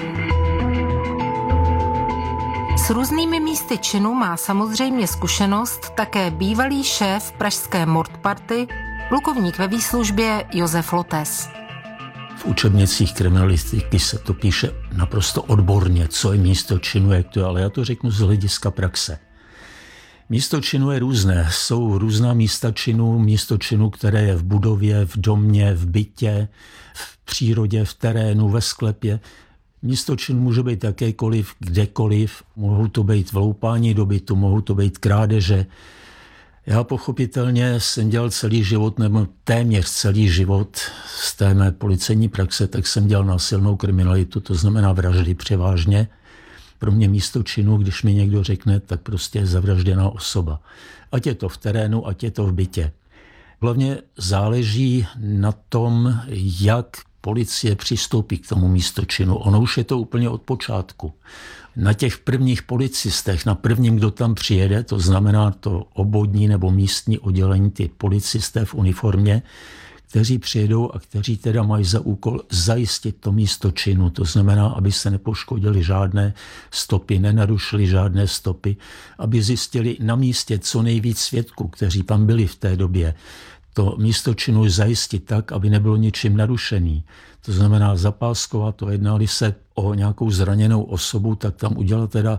Speaker 27: S různými místy činu má samozřejmě zkušenost také bývalý šéf pražské mordparty, plukovník ve výslužbě Josef Lotes.
Speaker 25: V učebnicích kriminalistiky se to píše naprosto odborně, co je místo činu, jak to je, ale já to řeknu z hlediska praxe. Místo činu je různé. Jsou různá místa činu, místo činu, které je v budově, v domě, v bytě, v přírodě, v terénu, ve sklepě. Místo činu může být jakékoliv, kdekoliv. Mohou to být vloupání do bytu, mohou to být krádeže. Já pochopitelně jsem dělal celý život, nebo téměř celý život z té mé policejní praxe, tak jsem dělal násilnou kriminalitu, to znamená vraždy převážně. Pro mě místo činu, když mi někdo řekne, tak prostě je zavražděná osoba. Ať je to v terénu, ať je to v bytě. Hlavně záleží na tom, jak policie přistoupí k tomu místočinu. Ono už je to úplně od počátku. Na těch prvních policistech, na prvním, kdo tam přijede, to znamená to obvodní nebo místní oddělení, ty policisté v uniformě, kteří přijedou a kteří teda mají za úkol zajistit to místo činu. To znamená, aby se nepoškodili žádné stopy, nenarušili žádné stopy, aby zjistili na místě co nejvíc svědků, kteří tam byli v té době. To místo činu zajistit tak, aby nebylo ničím narušený. To znamená zapáskovat to, jednali se o nějakou zraněnou osobu, tak tam udělat teda